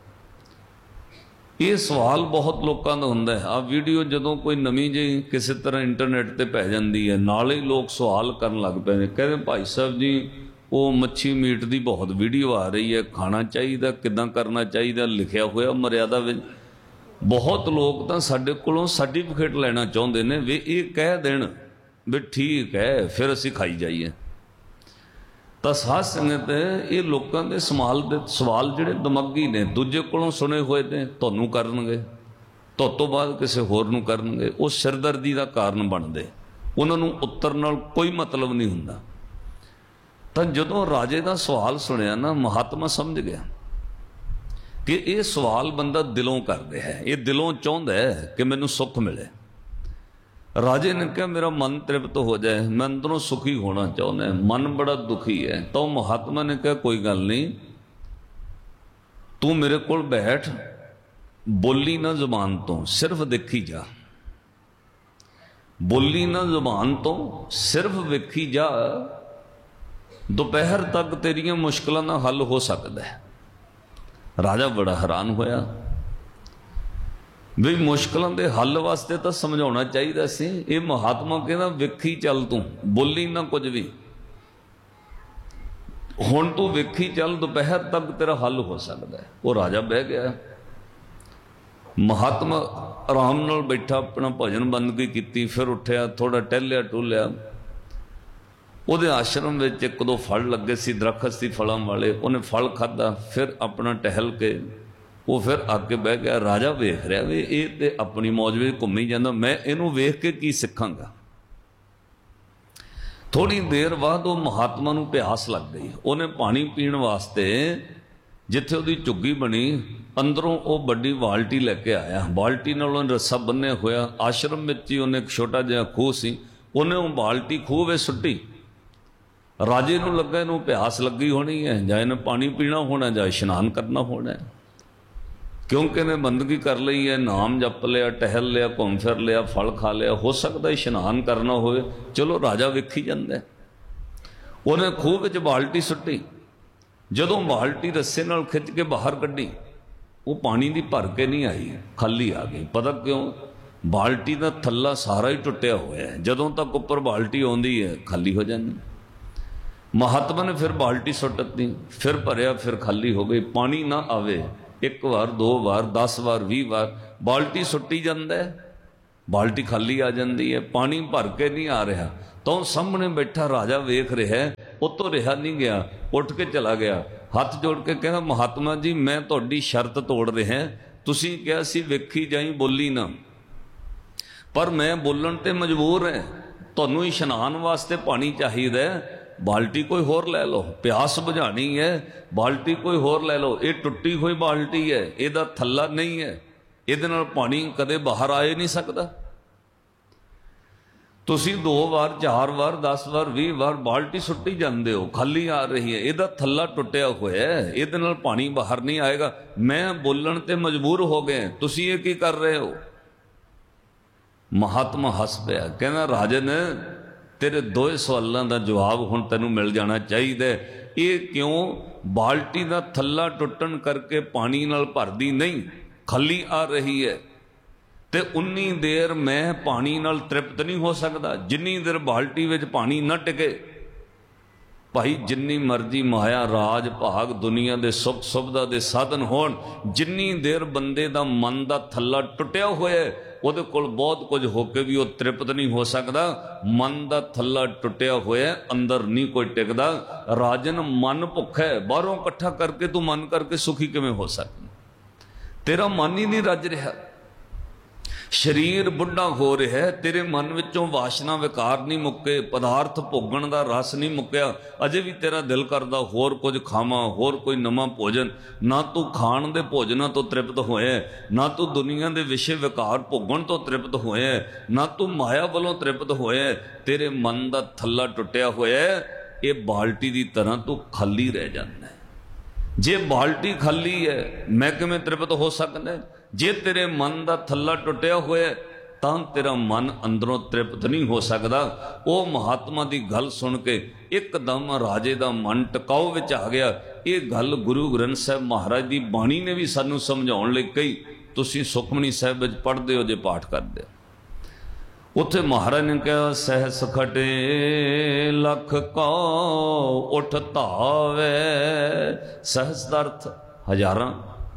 S2: ਇਹ ਸਵਾਲ ਬਹੁਤ ਲੋਕਾਂ ਦਾ ਹੁੰਦਾ ਹੈ। ਆ ਵੀਡੀਓ ਜਦੋਂ ਕੋਈ ਨਵੀਂ ਜਿਹੀ ਕਿਸੇ ਤਰ੍ਹਾਂ ਇੰਟਰਨੈਟ ਤੇ ਪੈ ਜਾਂਦੀ ਹੈ, ਨਾਲ ਹੀ ਲੋਕ ਸਵਾਲ ਕਰਨ ਲੱਗ ਪਏ ਨੇ, ਕਹਿੰਦੇ ਭਾਈ ਸਾਹਿਬ ਜੀ ਉਹ ਮੱਛੀ ਮੀਟ ਦੀ ਬਹੁਤ ਵੀਡੀਓ ਆ ਰਹੀ ਹੈ, ਖਾਣਾ ਚਾਹੀਦਾ, ਕਿੱਦਾਂ ਕਰਨਾ ਚਾਹੀਦਾ, ਲਿਖਿਆ ਹੋਇਆ ਮਰਿਆਦਾ ਵਿੱਚ। ਬਹੁਤ ਲੋਕ ਤਾਂ ਸਾਡੇ ਕੋਲੋਂ ਸਰਟੀਫਿਕੇਟ ਲੈਣਾ ਚਾਹੁੰਦੇ ਨੇ ਵੀ ਇਹ ਕਹਿ ਦੇਣ ਵੀ ਠੀਕ ਹੈ, ਫਿਰ ਅਸੀਂ ਖਾਈ ਜਾਈਏ। ਤਾਂ ਸਾਧ ਸੰਗਤ, ਇਹ ਲੋਕਾਂ ਦੇ ਸਵਾਲ ਦੇ ਸਵਾਲ ਜਿਹੜੇ ਦਿਮਾਗੀ ਨੇ, ਦੂਜੇ ਕੋਲੋਂ ਸੁਣੇ ਹੋਏ ਨੇ, ਤੁਹਾਨੂੰ ਕਰਨਗੇ, ਤੋਂ ਤੋਂ ਬਾਅਦ ਕਿਸੇ ਹੋਰ ਨੂੰ ਕਰਨਗੇ, ਉਹ ਸਿਰਦਰਦੀ ਦਾ ਕਾਰਨ ਬਣਦੇ। ਉਹਨਾਂ ਨੂੰ ਉੱਤਰ ਨਾਲ ਕੋਈ ਮਤਲਬ ਨਹੀਂ ਹੁੰਦਾ। ਤਾਂ ਜਦੋਂ ਰਾਜੇ ਦਾ ਸਵਾਲ ਸੁਣਿਆ ਨਾ, ਮਹਾਤਮਾ ਸਮਝ ਗਿਆ ਕਿ ਇਹ ਸਵਾਲ ਬੰਦਾ ਦਿਲੋਂ ਕਰ ਰਿਹਾ ਹੈ, ਇਹ ਦਿਲੋਂ ਚਾਹੁੰਦਾ ਹੈ ਕਿ ਮੈਨੂੰ ਸੁੱਖ ਮਿਲੇ। ਰਾਜੇ ਨੇ ਕਿਹਾ ਮੇਰਾ ਮਨ ਤ੍ਰਿਪਤ ਹੋ ਜਾਏ, ਮੈਂ ਅੰਦਰੋਂ ਸੁਖੀ ਹੋਣਾ ਚਾਹੁੰਦਾ, ਮਨ ਬੜਾ ਦੁਖੀ ਹੈ। ਤਾਂ ਮਹਾਤਮਾ ਨੇ ਕਿਹਾ ਕੋਈ ਗੱਲ ਨਹੀਂ, ਤੂੰ ਮੇਰੇ ਕੋਲ ਬੈਠ, ਬੋਲੀ ਨਾ ਜ਼ੁਬਾਨ ਤੋਂ, ਸਿਰਫ ਦੇਖੀ ਜਾ। ਬੋਲੀ ਨਾ ਜ਼ੁਬਾਨ ਤੋਂ, ਸਿਰਫ ਵੇਖੀ ਜਾ, ਦੁਪਹਿਰ ਤੱਕ ਤੇਰੀਆਂ ਮੁਸ਼ਕਲਾਂ ਦਾ ਹੱਲ ਹੋ ਸਕਦਾ ਹੈ। ਰਾਜਾ ਬੜਾ ਹੈਰਾਨ ਹੋਇਆ ਵੀ ਮੁਸ਼ਕਲਾਂ ਦੇ ਹੱਲ ਵਾਸਤੇ ਤਾਂ ਸਮਝਾਉਣਾ ਚਾਹੀਦਾ ਸੀ, ਇਹ ਮਹਾਤਮਾ ਕਹਿੰਦਾ ਵੇਖੀ ਚੱਲ, ਤੂੰ ਬੋਲੀ ਨਾ ਕੁਝ ਵੀ, ਹੁਣ ਤੂੰ ਵੇਖੀ ਚੱਲ, ਦੁਪਹਿਰ ਤੱਕ ਤੇਰਾ ਹੱਲ ਹੋ ਸਕਦਾ ਹੈ। ਉਹ ਰਾਜਾ ਬਹਿ ਗਿਆ। ਮਹਾਤਮਾ ਆਰਾਮ ਨਾਲ ਬੈਠਾ, ਆਪਣਾ ਭਜਨ ਬੰਦਗੀ ਕੀਤੀ, ਫਿਰ ਉੱਠਿਆ, ਥੋੜਾ ਟਹਿਲਿਆ ਟੁੱਲਿਆ। ਉਹਦੇ ਆਸ਼ਰਮ ਵਿੱਚ ਇੱਕ ਦੋ ਫਲ ਲੱਗੇ ਸੀ, ਦਰਖਤ ਸੀ ਫਲਾਂ ਵਾਲੇ, ਉਹਨੇ ਫਲ ਖਾਧਾ, ਫਿਰ ਆਪਣਾ ਟਹਿਲ ਕੇ ਉਹ ਫਿਰ ਆ ਕੇ ਬਹਿ ਗਿਆ। ਰਾਜਾ ਵੇਖ ਰਿਹਾ ਵੀ ਇਹ ਤੇ ਆਪਣੀ ਮੌਜ ਵਿੱਚ ਘੁੰਮੀ ਜਾਂਦਾ, ਮੈਂ ਇਹਨੂੰ ਵੇਖ ਕੇ ਕੀ ਸਿੱਖਾਂਗਾ। ਥੋੜੀ ਦੇਰ ਬਾਅਦ ਉਹ ਮਹਾਤਮਾ ਨੂੰ ਪਿਆਸ ਲੱਗ ਗਈ। ਉਹਨੇ ਪਾਣੀ ਪੀਣ ਵਾਸਤੇ ਜਿੱਥੇ ਉਹਦੀ ਝੁੱਗੀ ਬਣੀ, ਅੰਦਰੋਂ ਉਹ ਵੱਡੀ ਬਾਲਟੀ ਲੈ ਕੇ ਆਇਆ। ਬਾਲਟੀ ਨਾਲ ਉਹਨੇ ਰੱਸਾ ਬੰਨਿਆ ਹੋਇਆ। ਆਸ਼ਰਮ ਵਿੱਚ ਹੀ ਉਹਨੇ ਇੱਕ ਛੋਟਾ ਜਿਹਾ ਖੂਹ ਸੀ, ਉਹਨੇ ਉਹ ਬਾਲਟੀ ਖੂਹ ਵਿੱਚ ਸੁੱਟੀ। ਰਾਜੇ ਨੂੰ ਲੱਗਾ ਇਹਨੂੰ ਪਿਆਸ ਲੱਗੀ ਹੋਣੀ ਹੈ, ਜਾਂ ਇਹਨੇ ਪਾਣੀ ਪੀਣਾ ਹੋਣਾ, ਜਾਂ ਇਸ਼ਨਾਨ ਕਰਨਾ ਹੋਣਾ, ਕਿਉਂਕਿ ਇਹਨੇ ਬੰਦਗੀ ਕਰ ਲਈ ਹੈ, ਨਾਮ ਜਪ ਲਿਆ, ਟਹਿਲ ਲਿਆ, ਘੁੰਮ ਫਿਰ ਲਿਆ, ਫਲ ਖਾ ਲਿਆ, ਹੋ ਸਕਦਾ ਇਸ਼ਨਾਨ ਕਰਨਾ ਹੋਵੇ। ਚਲੋ ਰਾਜਾ ਵੇਖੀ ਜਾਂਦਾ। ਉਹਨੇ ਖੂਹ ਵਿੱਚ ਬਾਲਟੀ ਸੁੱਟੀ। ਜਦੋਂ ਬਾਲਟੀ ਰੱਸੇ ਨਾਲ ਖਿੱਚ ਕੇ ਬਾਹਰ ਕੱਢੀ, ਉਹ ਪਾਣੀ ਦੀ ਭਰ ਕੇ ਨਹੀਂ ਆਈ, ਖਾਲੀ ਆ ਗਈ। ਪਤਾ ਕਿਉਂ? ਬਾਲਟੀ ਦਾ ਥੱਲਾ ਸਾਰਾ ਹੀ ਟੁੱਟਿਆ ਹੋਇਆ ਹੈ, ਜਦੋਂ ਤੱਕ ਉੱਪਰ ਬਾਲਟੀ ਆਉਂਦੀ ਹੈ ਖਾਲੀ ਹੋ ਜਾਂਦੀ। ਮਹਾਤਮਾ ਨੇ ਫਿਰ ਬਾਲਟੀ ਸੁੱਟ ਦਿੱਤੀ, ਫਿਰ ਭਰਿਆ, ਫਿਰ ਖਾਲੀ ਹੋ ਗਈ। ਪਾਣੀ ਨਾ ਆਵੇ, ਇੱਕ ਵਾਰ, ਦੋ ਵਾਰ, ਦਸ ਵਾਰ, ਵੀਹ ਵਾਰ ਬਾਲਟੀ ਸੁੱਟੀ ਜਾਂਦਾ ਹੈ, ਬਾਲਟੀ ਖਾਲੀ ਆ ਜਾਂਦੀ ਹੈ, ਪਾਣੀ ਭਰ ਕੇ ਨਹੀਂ ਆ ਰਿਹਾ। ਤਾਂ ਸਾਹਮਣੇ ਬੈਠਾ ਰਾਜਾ ਵੇਖ ਰਿਹਾ, उतों रहा नहीं गया, उठ के चला गया, हथ जोड़ के कहना महात्मा जी मैं तुहाडी शर्त तोड़ रहा, तुसीं कहा सी वेखी जाई बोली ना, पर मैं बोलन ते मजबूर है, तुहानूं इशनान वास्ते पानी चाहिए, बाल्टी कोई होर लै लो, प्यास बुझानी है बाल्टी कोई होर लै लो, ये टुट्टी हुई बाल्टी है, इहदा थल्ला नहीं है, इहदे नाल पानी कदे बाहर आ नहीं सकता। तुसी दो बार चार बार दस बार भी बार बाल्टी सुट्टी जाते हो, खाली आ रही है, इहदा थल्ला टुटिया होया है, इहदे नाल पानी बाहर नहीं आएगा, मैं बोलन ते मजबूर हो गए, तुसी ये की कर रहे हो। महात्मा हस पिया, कहना राजन तेरे दो सवालों का जवाब हुण तैनूं मिल जाना चाहिए। ये क्यों बाल्टी का थल्ला टुटन करके पानी नाल भरदी नहीं, खाली आ रही है, ते उन्नी देर मैं पानी नाल तृप्त नहीं हो सकता जिन्नी देर बाल्टी विच पानी न टिके। भाई जिन्नी मर्जी माया राज भाग दुनिया के सुख सुविधा के साधन होण, जिन्नी देर बंदे का मन का थल्ला टुटिया होया ਉਹਦੇ ਕੋਲ बहुत कुछ होके भी वो तृप्त नहीं हो सकता। मन का थल्ला टुटिया होया अंदर नहीं कोई टिकदा। राजन मन भुखा है, बाहरों इकट्ठा करके तू मन करके सुखी किवें हो सकता, तेरा मन ही नहीं रज रहा, शरीर बुढ़ा हो रहा है, तेरे मन विचों वासना विकार नहीं मुक्के, पदार्थ भोगण का रस नहीं मुक्या, अजे भी तेरा दिल करदा होर कुछ खावां, होर कोई नवां भोजन, ना तू खाण दे भोजनां तो तृप्त होया, ना तू दुनिया के विषय विकार भोगण तो तृप्त होया, ना तू माया वालों तृप्त होया, तेरे मन का थल्ला टुटिया होया, ये बाल्टी की तरह तू खाली रह जाता है। जे बाल्टी खाली है मैं किवें तृप्त हो सकदा, जे तेरे मन का थल्ला टुटिया होया तां तेरा मन अंदरों तृप्त नहीं हो सकता। वो महात्मा की गल सुन के एकदम राजे का मन टिकाऊ विच आ गया। ये गल गुरु ग्रंथ साहब महाराज की बाणी ने भी सानू समझाउण लई कही, तुसीं सुखमनी साहिब विच पढ़दे हो जे पाठ करदे हो। उत्थे महाराज ने कहा सहस खटे लख कौ उठ धावे, सहस दा अर्थ हजारां,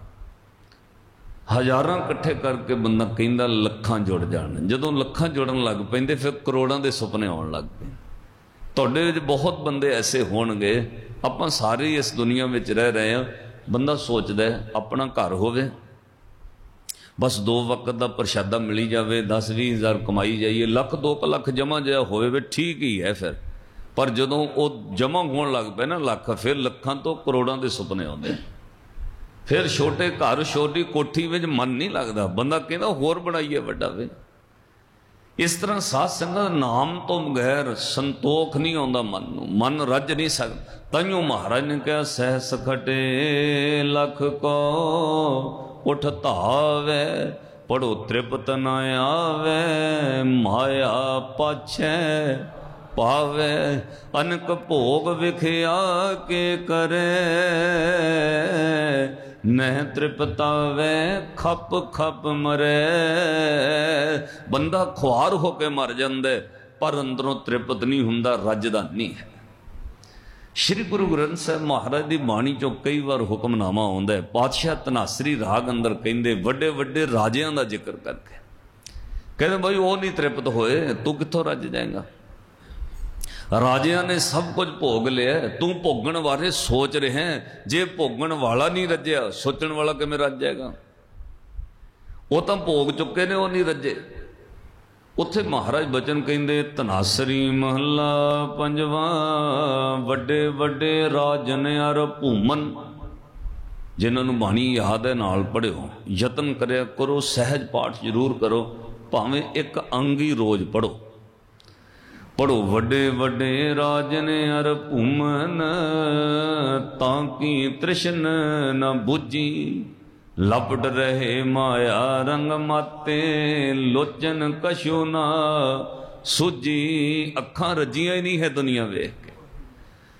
S2: हजारां इकट्ठे करके बंदा कहंदा लखां जुड़ जाण, जदों लखां जुड़न लग पैंदे फिर करोड़ां दे सुपने आउण लग पे। तुहाडे विच बहुत बंदे ऐसे होणगे, आपां सारे इस दुनिया विच रह रहे हैं, बंदा सोचदा है अपना घर होवे, बस दो वक्त का प्रशादा मिली जाए, दस भी हज़ार कमाई जाइए, लख दो लख जमा जहा होवे ठीक ही है फिर, पर जदों वो जमा होण लग पे ना लख, फिर लखां तो करोड़ां दे सुपने आउंदे, फिर छोटे घर छोटी कोठी में मन नहीं लगता, बंदा कहता होर बनाइए वड्डा वे। इस तरह साध संगत नाम तो बगैर संतोख नहीं आता मन नूं, मन रज नहीं सकता। ताइयों महाराज ने कहा सहस खटे लख को उठ धावे, पढ़ो तृप्त न आवे, माया पाछे पावे, अनक भोग विखिया के करे, नह तृप्तावे खप खप मरे। बंदा खुआर होके मर जांदा पर अंदरों तृप्त नहीं हुंदा, रजदा नहीं है। श्री गुरु ग्रंथ साहब महाराज की बाणी चो कई बार हुक्मनामा आउंदा है, पातशाह तनासरी राग अंदर कहंदे वड्डे वड्डे राजियां दा जिक्र करके कहंदे भाई वो नहीं तृप्त होए, तू कित्थों रज जाएगा। राजिया ने सब कुछ भोग लिया, तू भोगण बारे सोच रहे हैं, जे भोगण वाला नहीं रजया सोचण वाला किवें रज जाएगा। वो तो भोग चुके ने, वो नहीं रजे। उत्थे महाराज बचन कहंदे तनासरी महला पंजवा, वड्डे वड्डे राजन अर भूमन, जिन्होंने बाणी याद है नाल पढ़ियो, यतन करया करो, सहज पाठ जरूर करो, भावें एक अंग ही रोज पढ़ो। पढ़ो वड्डे वड्डे राजन अर भूमन, ताकि तृष्ण न बुझी, लपट रहे माया रंग माते, लोचन कशु ना सूझी। अखां रजियां ही नहीं है दुनिया वेख के,